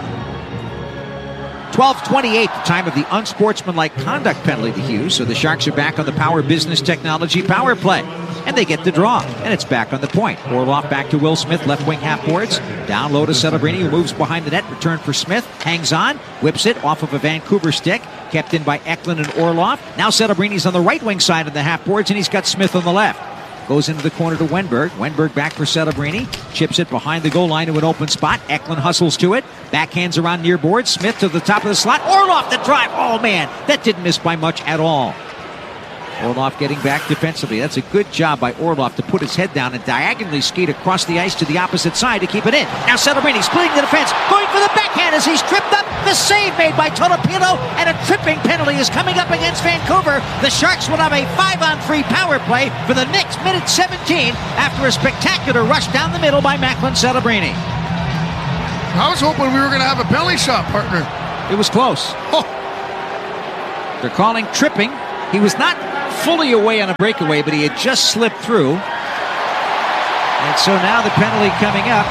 S1: twelve twenty-eight, the time of the unsportsmanlike conduct penalty to Hughes. So the Sharks are back on the Power Business Technology power play. And they get the draw. And it's back on the point. Orlov back to Will Smith, left wing half boards. Down low to Celebrini, who moves behind the net. Return for Smith. Hangs on. Whips it off of a Vancouver stick. Kept in by Eklund and Orlov. Now Celebrini's on the right wing side of the half boards, and he's got Smith on the left. Goes into the corner to Wenberg. Wenberg back for Celebrini. Chips it behind the goal line to an open spot. Eklund hustles to it. Backhands around near board. Smith to the top of the slot. Orlov the drive. Oh, man. That didn't miss by much at all. Orlov getting back defensively. That's a good job by Orlov to put his head down and diagonally skate across the ice to the opposite side to keep it in. Now Celebrini splitting the defense. Going for the backhand as he's tripped up The save made by Tolopilo, and a tripping penalty is coming up against Vancouver. The Sharks will have a five on three power play for the next minute seventeen after a spectacular rush down the middle by Macklin Celebrini.
S2: I was hoping we were going to have a belly shot, partner.
S1: It was close.
S2: Oh.
S1: They're calling tripping. He was not fully away on a breakaway, but he had just slipped through. And so now the penalty coming up.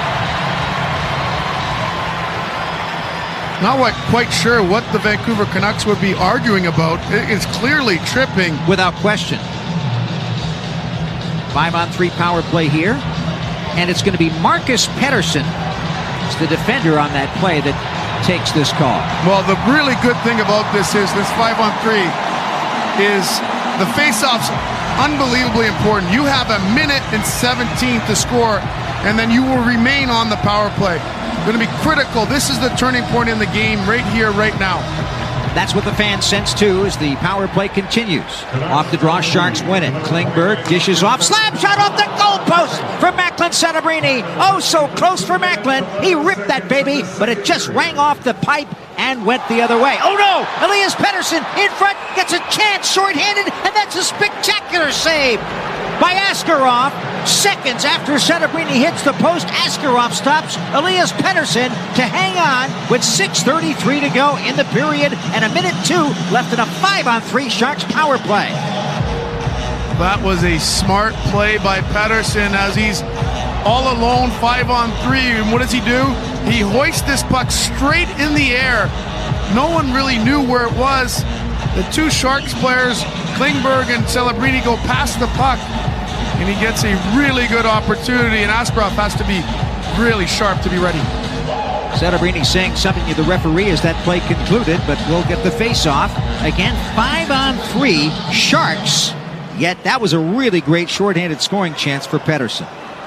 S2: Not what, quite sure what the Vancouver Canucks would be arguing about. It's clearly tripping.
S1: Without question. Five on three power play here. And it's going to be Marcus Pettersson, the defender on that play, that takes this call.
S2: Well, the really good thing about this is this five on three is the face-off's unbelievably important. You have a minute and seventeen to score, and then you will remain on the power play. Going to be critical. This is the turning point in the game right here, right now.
S1: That's what the fans sense too as the power play continues. Off the draw, Sharks win it. Klingberg dishes off, slap shot off the goalpost from Macklin Celebrini. Oh, so close for Macklin. He ripped that baby, but it just rang off the pipe and went the other way. Oh no! Elias Pettersson in front gets a chance, shorthanded, and that's a spectacular save by Askarov. Seconds after Celebrini hits the post, Askarov stops Elias Pettersson to hang on with six thirty-three to go in the period and a minute two left in a five on three Sharks power play.
S2: That was a smart play by Pettersson as he's all alone, five on three. And what does he do? He hoists this puck straight in the air. No one really knew where it was. The two Sharks players, Klingberg and Celebrini, go past the puck. And he gets a really good opportunity, and Askarov has to be really sharp to be ready.
S1: Celebrini saying something to the referee as that play concluded, but we'll get the face-off. Again, five on three Sharks, yet that was a really great shorthanded scoring chance for Pettersson.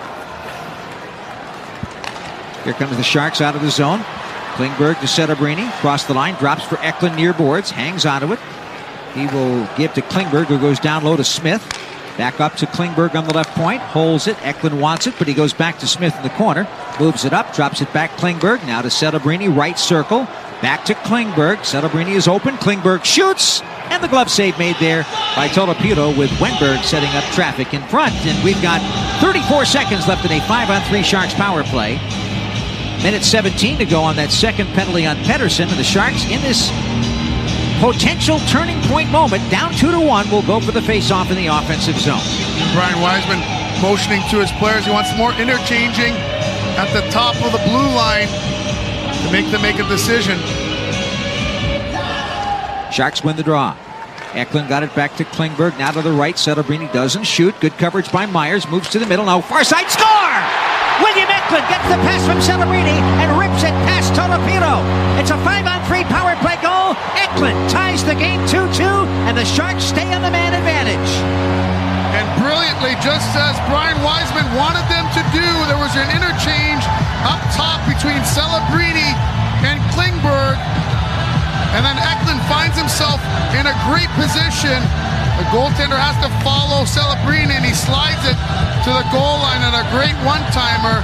S1: Here comes the Sharks out of the zone. Klingberg to Celebrini, cross the line, drops for Eklund near boards, hangs onto it. He will give to Klingberg, who goes down low to Smith. Back up to Klingberg on the left point, holds it. Eklund wants it, but he goes back to Smith in the corner. Moves it up, drops it back Klingberg. Now to Celebrini, right circle. Back to Klingberg. Celebrini is open. Klingberg shoots, and the glove save made there by Tolopilo, with Wenberg setting up traffic in front. And we've got thirty-four seconds left in a five on three Sharks power play. Minute seventeen to go on that second penalty on Pettersson, and the Sharks in this potential turning point moment, down two to one, will go for the face-off in the offensive zone.
S2: Brian Wiseman motioning to his players. He wants more interchanging at the top of the blue line to make them make a decision.
S1: Sharks win the draw. Eklund got it back to Klingberg. Now to the right. Celebrini doesn't shoot. Good coverage by Myers. Moves to the middle. Now far side. Score! William Eklund gets the pass from Celebrini and rips it past Tolopilo. It's a five on three power play goal. Eklund ties the game two two, and the Sharks stay on the man advantage.
S2: And brilliantly, just as Brian Wiseman wanted them to do, there was an interchange up top between Celebrini and Klingberg. And then Eklund finds himself in a great position. The goaltender has to follow Celebrini, and he slides it to the goal line, and a great one-timer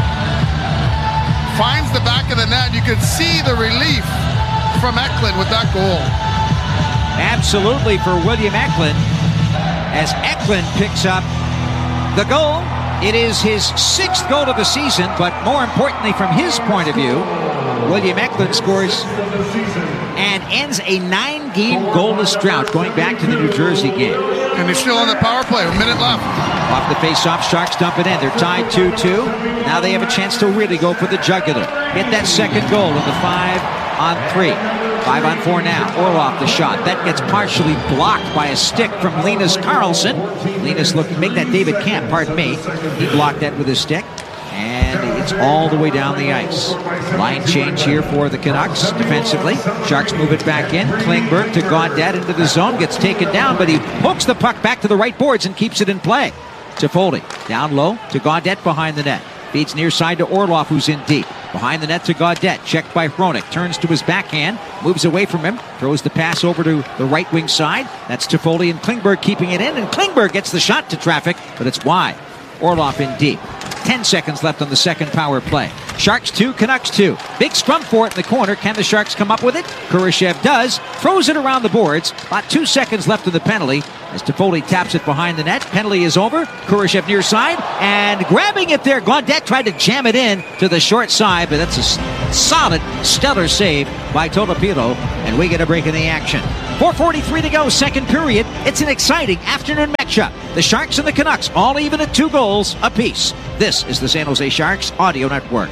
S2: finds the back of the net. You can see the relief from Eklund with that goal.
S1: Absolutely for William Eklund, as Eklund picks up the goal. It is his sixth goal of the season, but more importantly from his point of view, William Eklund scores and ends a nine-game goalless drought going back to the New Jersey game.
S2: And he's still on the power play, a minute left.
S1: Off the face-off, Sharks dump it in. They're tied two two. Now they have a chance to really go for the jugular. Get that second goal in the five on three. Five on four now. Orlov the shot. That gets partially blocked by a stick from Linus Karlsson. Linus looked to make that David Camp, pardon me. He blocked that with his stick. And it's all the way down the ice. Line change here for the Canucks defensively. Sharks move it back in. Klingberg to Gaudette into the zone. Gets taken down, but he hooks the puck back to the right boards and keeps it in play. Toffoli down low to Gaudette behind the net. Feeds near side to Orlov, who's in deep. Behind the net to Gaudette. Checked by Hronek. Turns to his backhand. Moves away from him. Throws the pass over to the right wing side. That's Toffoli and Klingberg keeping it in. And Klingberg gets the shot to traffic, but it's wide. Orlov in deep. ten seconds left on the second power play. Sharks two, Canucks two. Big scrum for it in the corner. Can the Sharks come up with it? Kurashev does. Throws it around the boards. About two seconds left of the penalty as Toffoli taps it behind the net. Penalty is over. Kurashev near side. And grabbing it there. Gaudette tried to jam it in to the short side, but that's a solid, stellar save by Tolopilo. And we get a break in the action. four forty-three to go, second period. It's an exciting afternoon matchup. The Sharks and the Canucks all even at two goals apiece. This is the San Jose Sharks Audio Network.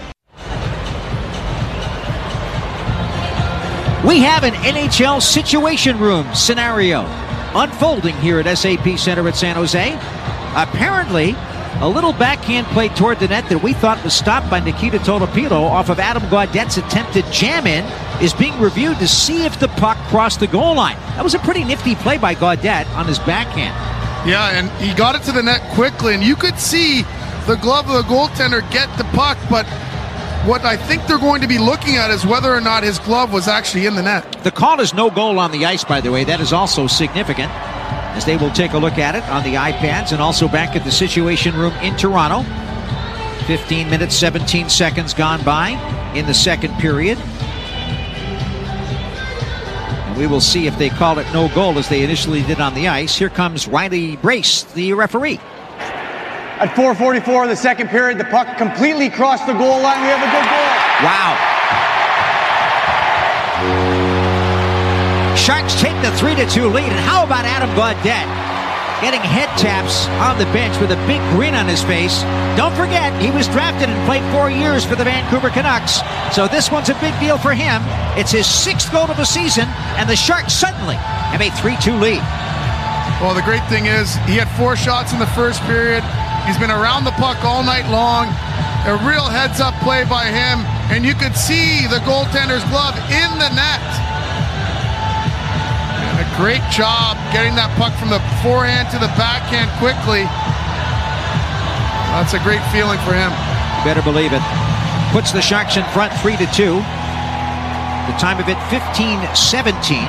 S1: We have an N H L Situation Room scenario unfolding here at S A P Center at San Jose. Apparently, a little backhand play toward the net that we thought was stopped by Nikita Tolopilo off of Adam Gaudette's attempted jam in is being reviewed to see if the puck crossed the goal line. That was a pretty nifty play by Gaudette on his backhand.
S2: Yeah, and he got it to the net quickly, and you could see the glove of the goaltender get the puck, but what I think they're going to be looking at is whether or not his glove was actually in the net.
S1: The call is no goal on the ice, by the way. That is also significant, as they will take a look at it on the iPads and also back at the Situation Room in Toronto. fifteen minutes, seventeen seconds gone by in the second period. And we will see if they call it no goal as they initially did on the ice. Here comes Riley Brace, the referee.
S4: At four forty-four in the second period, the puck completely crossed the goal line. We have a good goal.
S1: Wow. Sharks take the three to two lead. And how about Adam Gaudette getting head taps on the bench with a big grin on his face? Don't forget, he was drafted and played four years for the Vancouver Canucks. So this one's a big deal for him. It's his sixth goal of the season, and the Sharks suddenly have a three two lead.
S2: Well, the great thing is he had four shots in the first period. He's been around the puck all night long. A real heads-up play by him, and you could see the goaltender's glove in the net. And a great job getting that puck from the forehand to the backhand quickly. That's a great feeling for him.
S1: Better believe it. Puts the Sharks in front three to two. The time of it fifteen seventeen.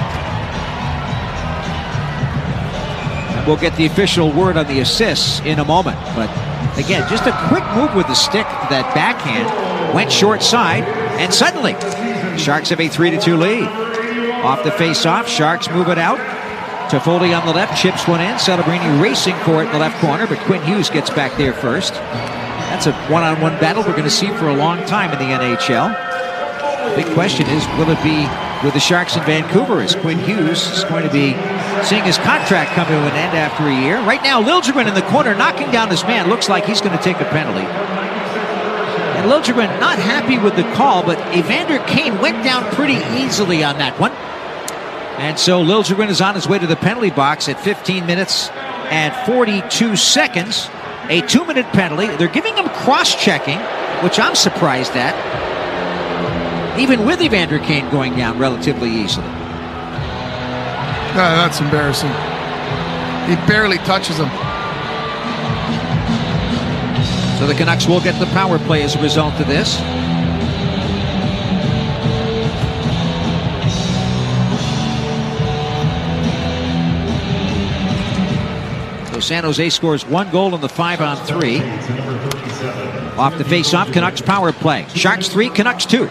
S1: We'll get the official word on the assists in a moment. But again, just a quick move with the stick, that backhand, went short side, and suddenly, Sharks have a three to two lead. Off the face-off, Sharks move it out. Toffoli on the left, chips one in. Celebrini racing for it in the left corner, but Quinn Hughes gets back there first. That's a one-on-one battle we're going to see for a long time in the N H L. The big question is, will it be with the Sharks in Vancouver, as Quinn Hughes is going to be seeing his contract come to an end after a year. Right now, Liljegren in the corner knocking down his man. Looks like he's going to take a penalty. And Liljegren not happy with the call, but Evander Kane went down pretty easily on that one. And so Liljegren is on his way to the penalty box at fifteen minutes and forty-two seconds. A two-minute penalty. They're giving him cross-checking, which I'm surprised at, even with Evander Kane going down relatively easily.
S2: Uh, that's embarrassing. He barely touches him.
S1: So the Canucks will get the power play as a result of this. So San Jose scores one goal in the five on three. Off the face-off, Canucks power play. Sharks three, Canucks two.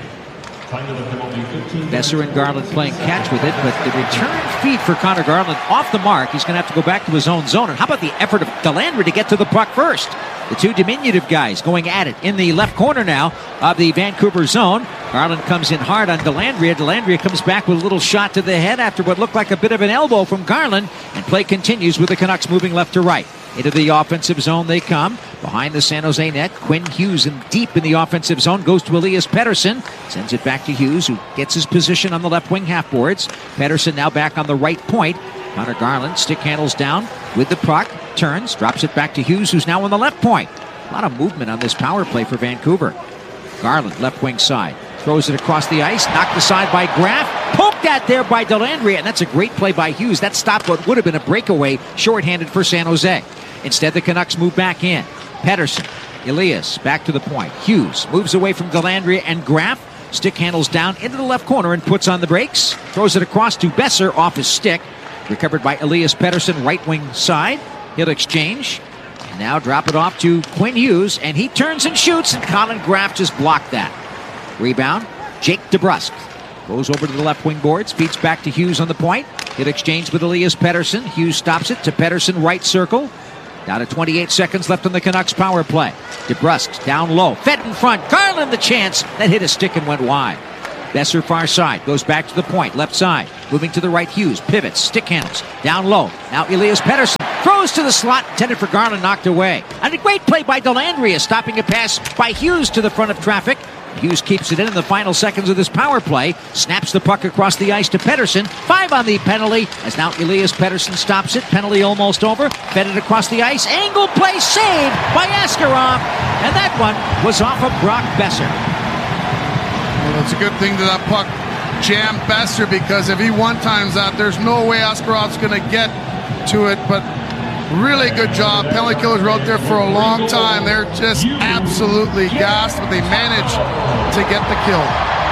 S1: Besser and Garland playing catch with it, but the return feed for Connor Garland off the mark. He's going to have to go back to his own zone. And how about the effort of Dellandre to get to the puck first? The two diminutive guys going at it in the left corner now of the Vancouver zone. Garland comes in hard on Dellandre. Dellandre comes back with a little shot to the head after what looked like a bit of an elbow from Garland. And play continues with the Canucks moving left to right. Into the offensive zone they come. Behind the San Jose net, Quinn Hughes in deep in the offensive zone. Goes to Elias Pettersson. Sends it back to Hughes, who gets his position on the left wing half boards. Pettersson now back on the right point. Connor Garland stick handles down with the puck. Turns, drops it back to Hughes, who's now on the left point. A lot of movement on this power play for Vancouver. Garland, left wing side. Throws it across the ice. Knocked aside by Graf. Poked at there by Dellandre. And that's a great play by Hughes. That stopped what would have been a breakaway shorthanded for San Jose. Instead, the Canucks move back in. Pettersson, Elias, back to the point. Hughes moves away from Dellandre and Graf. Stick handles down into the left corner and puts on the brakes. Throws it across to Besser off his stick. Recovered by Elias Pettersson, right wing side. He'll exchange. Now drop it off to Quinn Hughes, and he turns and shoots, and Colin Graf just blocked that. Rebound, Jake DeBrusk. Goes over to the left wing boards, feeds back to Hughes on the point. Hit exchange with Elias Pettersson. Hughes stops it to Pettersson, right circle. Down to twenty-eight seconds left on the Canucks power play. DeBrusk down low, fed in front. Garland the chance. That hit a stick and went wide. Besser far side, goes back to the point, left side. Moving to the right, Hughes, pivots, stick handles, down low. Now Elias Pettersson throws to the slot, intended for Garland, knocked away. And a great play by Dellandrea, stopping a pass by Hughes to the front of traffic. Hughes keeps it in in the final seconds of this power play. Snaps the puck across the ice to Pettersson. Five on the penalty, as now Elias Pettersson stops it. Penalty almost over. Fed it across the ice. Angle play saved by Askarov. And that one was off of Brock Besser.
S2: Well, it's a good thing that that puck jammed Besser, because if he one-times that, there's no way Askarov's going to get to it. But really good job. Penalty killers were out there for a long time. They're just absolutely gassed, but they managed to get the kill.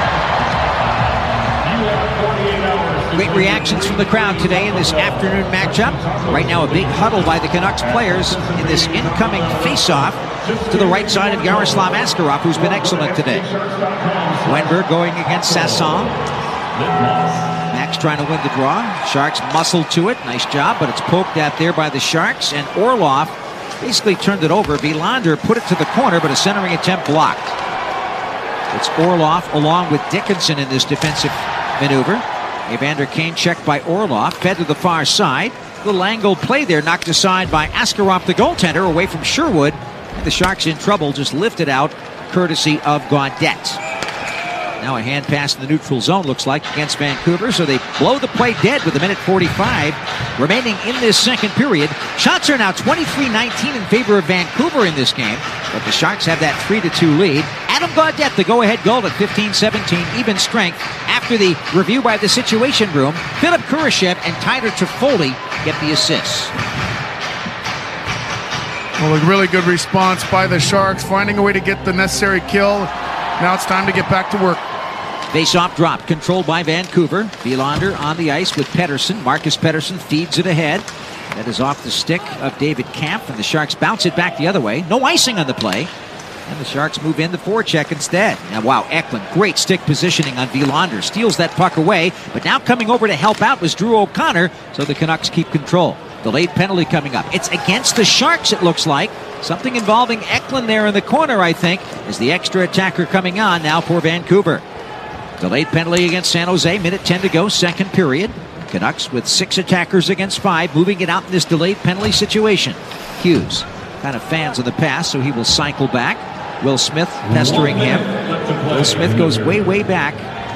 S1: Great reactions from the crowd today in this afternoon matchup. Right now a big huddle by the Canucks players in this incoming face-off to the right side of Yaroslav Askarov, who's been excellent today. Wenberg going against Sasson. Max trying to win the draw. Sharks muscled to it. Nice job, but it's poked at there by the Sharks. And Orlov basically turned it over. Vilander put it to the corner, but a centering attempt blocked. It's Orlov along with Dickinson in this defensive maneuver. Evander Kane checked by Orlov. Fed to the far side. Little angle play there, knocked aside by Askarov, the goaltender, away from Sherwood. And the Sharks in trouble, just lifted out courtesy of Gaudette. Now a hand pass in the neutral zone, looks like, against Vancouver. So they blow the play dead with a minute forty-five remaining in this second period. Shots are now twenty-three nineteen in favor of Vancouver in this game. But the Sharks have that three to two lead. Adam Gaudette, the go-ahead goal at fifteen seventeen, even strength. After the review by the Situation Room, Philip Kurashev and Tyler Toffoli get the assists.
S2: Well, a really good response by the Sharks, finding a way to get the necessary kill. Now it's time to get back to work.
S1: Face-off drop, controlled by Vancouver. Vilander on the ice with Pettersson. Marcus Pettersson feeds it ahead. That is off the stick of David Kampf, and the Sharks bounce it back the other way. No icing on the play. And the Sharks move in the forecheck instead. Now, wow, Eklund, great stick positioning on Vilander. Steals that puck away, but now coming over to help out was Drew O'Connor, so the Canucks keep control. Delayed penalty coming up. It's against the Sharks, it looks like. Something involving Eklund there in the corner, I think, is the extra attacker coming on now for Vancouver. Delayed penalty against San Jose. Minute ten to go, second period. Canucks with six attackers against five, moving it out in this delayed penalty situation. Hughes kind of fans on the pass, so he will cycle back. Will Smith pestering him. Will Smith goes way, way back.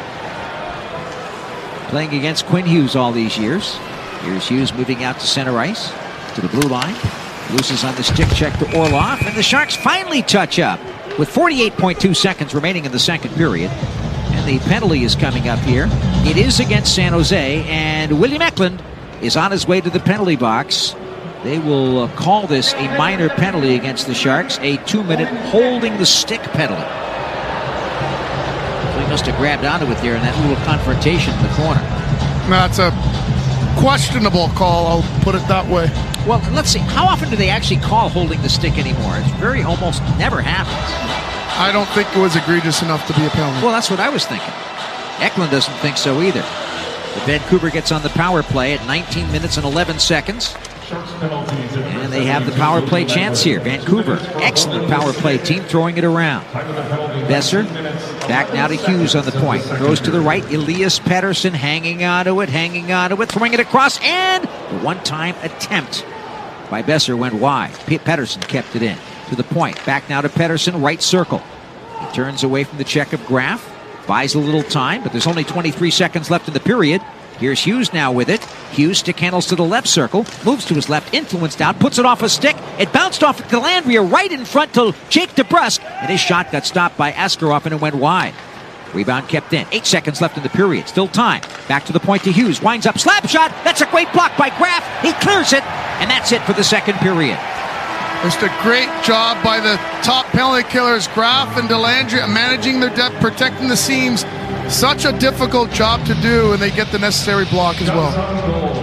S1: Playing against Quinn Hughes all these years. Here's Hughes moving out to center ice, to the blue line. Loses on the stick check to Orlov, and the Sharks finally touch up with forty-eight point two seconds remaining in the second period. And the penalty is coming up here. It is against San Jose, and William Eklund is on his way to the penalty box. They will uh, call this a minor penalty against the Sharks, a two-minute holding the stick penalty. So he must have grabbed onto it there in that little confrontation in the corner.
S2: That's a questionable call, I'll put it that way.
S1: Well, let's see. How often do they actually call holding the stick anymore? It's very almost never happens.
S2: I don't think it was egregious enough to be a penalty.
S1: Well, that's what I was thinking. Eklund doesn't think so either. But Vancouver gets on the power play at nineteen minutes and eleven seconds. And they have the power play chance here. Vancouver, excellent power play team, throwing it around. Besser, back now to Hughes on the point. Throws to the right. Elias Pettersson hanging onto it, hanging onto it, throwing it across, and the one-time attempt by Besser went wide. Pettersson kept it in. To the point. Back now to Pettersson, right circle. He turns away from the check of Graf. Buys a little time, but there's only twenty-three seconds left in the period. Here's Hughes now with it. Hughes stick handles to the left circle. Moves to his left, influenced out. Puts it off a stick. It bounced off of Dellandrea right in front to Jake DeBrusk. And his shot got stopped by Askarov and it went wide. Rebound kept in. Eight seconds left in the period. Still time. Back to the point to Hughes. Winds up. Slap shot. That's a great block by Graf. He clears it. And that's it for the second period.
S2: Just a great job by the top penalty killers, Graf and Dellandrea, managing their depth, protecting the seams. Such a difficult job to do, and they get the necessary block as well.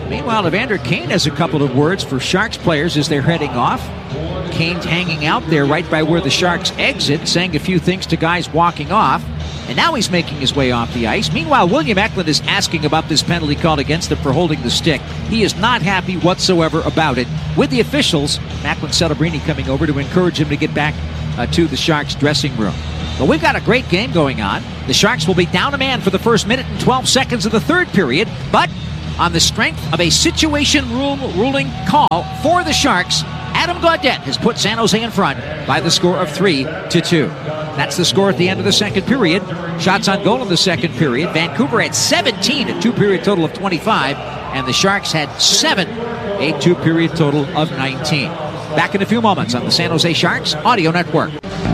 S1: Meanwhile, Evander Kane has a couple of words for Sharks players as they're heading off. Kane's hanging out there right by where the Sharks exit, saying a few things to guys walking off. And now he's making his way off the ice. Meanwhile, William Eklund is asking about this penalty called against him for holding the stick. He is not happy whatsoever about it. With the officials, Macklin Celebrini coming over to encourage him to get back uh, to the Sharks dressing room. But we've got a great game going on. The Sharks will be down a man for the first minute and twelve seconds of the third period. But on the strength of a situation rule ruling call for the Sharks, Adam Gaudette has put San Jose in front by the score of three to two. That's the score at the end of the second period. Shots on goal in the second period. Vancouver had seventeen, a two-period total of twenty-five, and the Sharks had seven, a two-period total of nineteen. Back in a few moments on the San Jose Sharks Audio Network.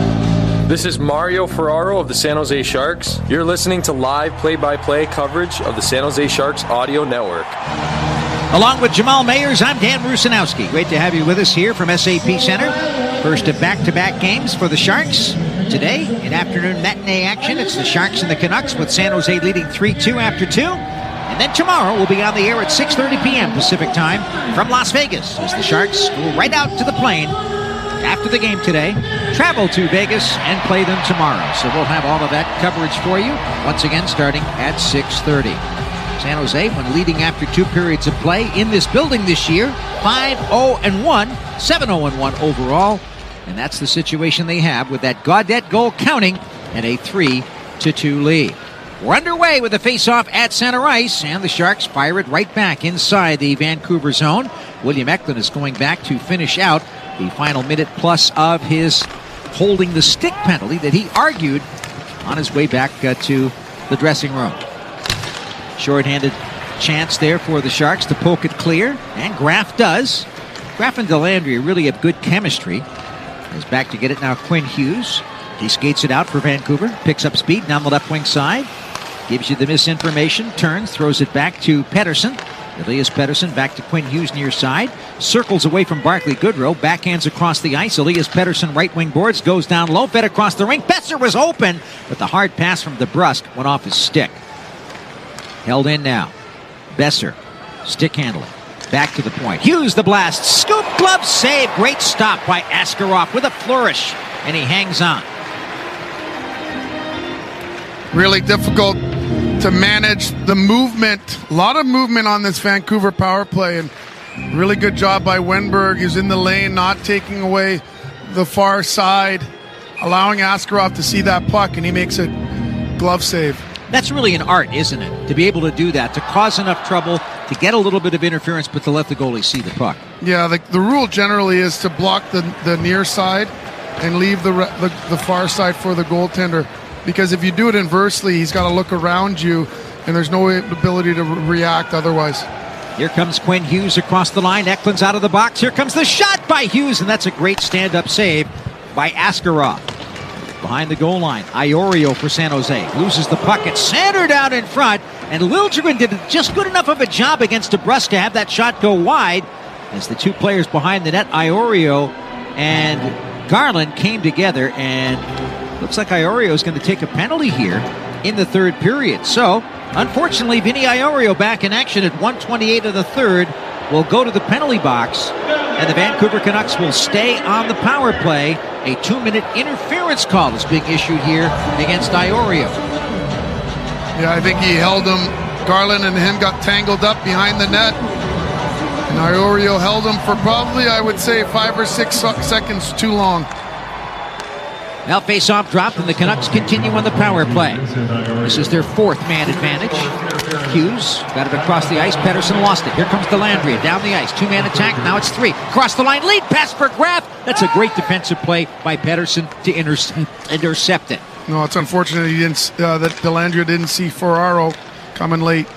S5: This is Mario Ferraro of the San Jose Sharks. You're listening to live play-by-play coverage of the San Jose Sharks Audio Network.
S1: Along with Jamal Mayers, I'm Dan Rusanowski. Great to have you with us here from S A P Center. First of back-to-back games for the Sharks. Today, in afternoon matinee action, it's the Sharks and the Canucks with San Jose leading three two after two. And then tomorrow we'll be on the air at six thirty p.m. Pacific time from Las Vegas as the Sharks go right out to the plane after the game today, travel to Vegas and play them tomorrow. So we'll have all of that coverage for you once again starting at six thirty. San Jose, when leading after two periods of play in this building this year, five oh and one, seven oh and one overall. And that's the situation they have with that Gaudette goal counting and a three to two lead. We're underway with the face-off at center ice, and the Sharks fire it right back inside the Vancouver zone. William Eklund is going back to finish out the final minute plus of his holding the stick penalty that he argued on his way back uh, to the dressing room. Short-handed chance there for the Sharks to poke it clear, and Graf does. Graf and Delandria really have good chemistry. He's back to get it now. Quinn Hughes. He skates it out for Vancouver, picks up speed down the left wing side, gives you the misinformation, turns, throws it back to Pettersson. Elias Pettersson back to Quinn Hughes near side, circles away from Barclay Goodrow, backhands across the ice. Elias Pettersson right wing boards, goes down low, fed across the rink. Boeser was open, but the hard pass from DeBrusk went off his stick. Held in now. Boeser, stick handling. Back to the point. Hughes the blast. Scoop, glove save. Great stop by Askarov with a flourish. And he hangs on.
S2: Really difficult to manage the movement. A lot of movement on this Vancouver power play. And really good job by Wenberg. He's in the lane, not taking away the far side, allowing Askarov to see that puck, and he makes a glove save.
S1: That's really an art, isn't it? To be able to do that, to cause enough trouble, to get a little bit of interference, but to let the goalie see the puck.
S2: Yeah, the, the rule generally is to block the, the near side and leave the, the the far side for the goaltender. Because if you do it inversely, he's got to look around you, and there's no ability to re- react otherwise.
S1: Here comes Quinn Hughes across the line. Eklund's out of the box. Here comes the shot by Hughes, and that's a great stand-up save by Askarov. Behind the goal line, Iorio for San Jose. Loses the puck. It's centered out in front, and Liljegren did just good enough of a job against DeBrusk to have that shot go wide as the two players behind the net, Iorio and Garland, came together, and looks like Iorio is going to take a penalty here in the third period. So, unfortunately, Vinny Iorio back in action at one twenty-eight of the third will go to the penalty box, and the Vancouver Canucks will stay on the power play. A two-minute interference call is being issued here against Iorio.
S2: Yeah, I think he held him. Garland and him got tangled up behind the net, and Iorio held him for probably, I would say, five or six seconds too long.
S1: Now face-off dropped, and the Canucks continue on the power play. This is their fourth man advantage. Hughes got it across the ice. Pettersson lost it. Here comes Delandria down the ice. Two-man attack. Now it's three. Across the line. Lead pass for Graf. That's a great defensive play by Pettersson to inter- intercept it.
S2: No, it's unfortunate he didn't. Uh, that Delandria didn't see Ferraro coming late.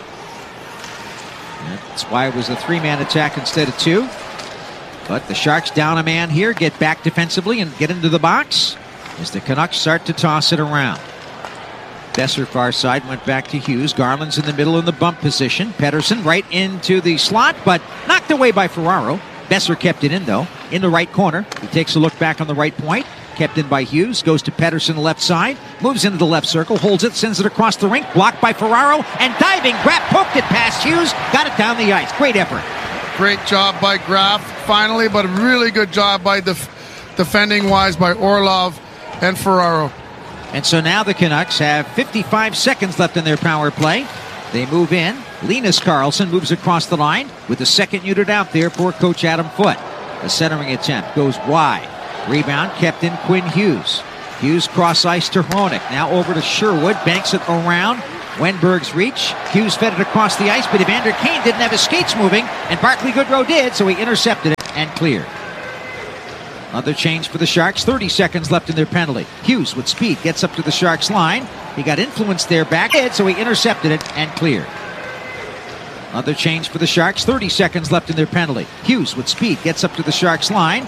S1: That's why it was a three-man attack instead of two. But the Sharks down a man here, get back defensively and get into the box as the Canucks start to toss it around. Boeser far side went back to Hughes. Garland's in the middle in the bump position. Pettersson right into the slot, but knocked away by Ferraro. Boeser kept it in, though, in the right corner. He takes a look back on the right point. kept in by Hughes, goes to Pettersson left side, moves into the left circle, holds it, sends it across the rink, blocked by Ferraro, and diving, Graf poked it past Hughes, got it down the ice. Great effort.
S2: Great job by Graf, finally, but a really good job by def- defending-wise by Orlov and Ferraro.
S1: And so now the Canucks have fifty-five seconds left in their power play. They move in. Linus Karlsson moves across the line with the second unit out there for Coach Adam Foote. The centering attempt goes wide. Rebound kept in Quinn Hughes. Hughes cross ice to Hronik. Now over to Sherwood. Banks it around. Wenberg's reach. Hughes fed it across the ice, but Evander Kane didn't have his skates moving, and Barclay Goodrow did, so he intercepted it and cleared. Another change for the Sharks. thirty seconds left in their penalty. Hughes with speed gets up to the Sharks line. He got influenced there back, so he intercepted it and cleared. Another change for the Sharks. thirty seconds left in their penalty. Hughes with speed gets up to the Sharks line.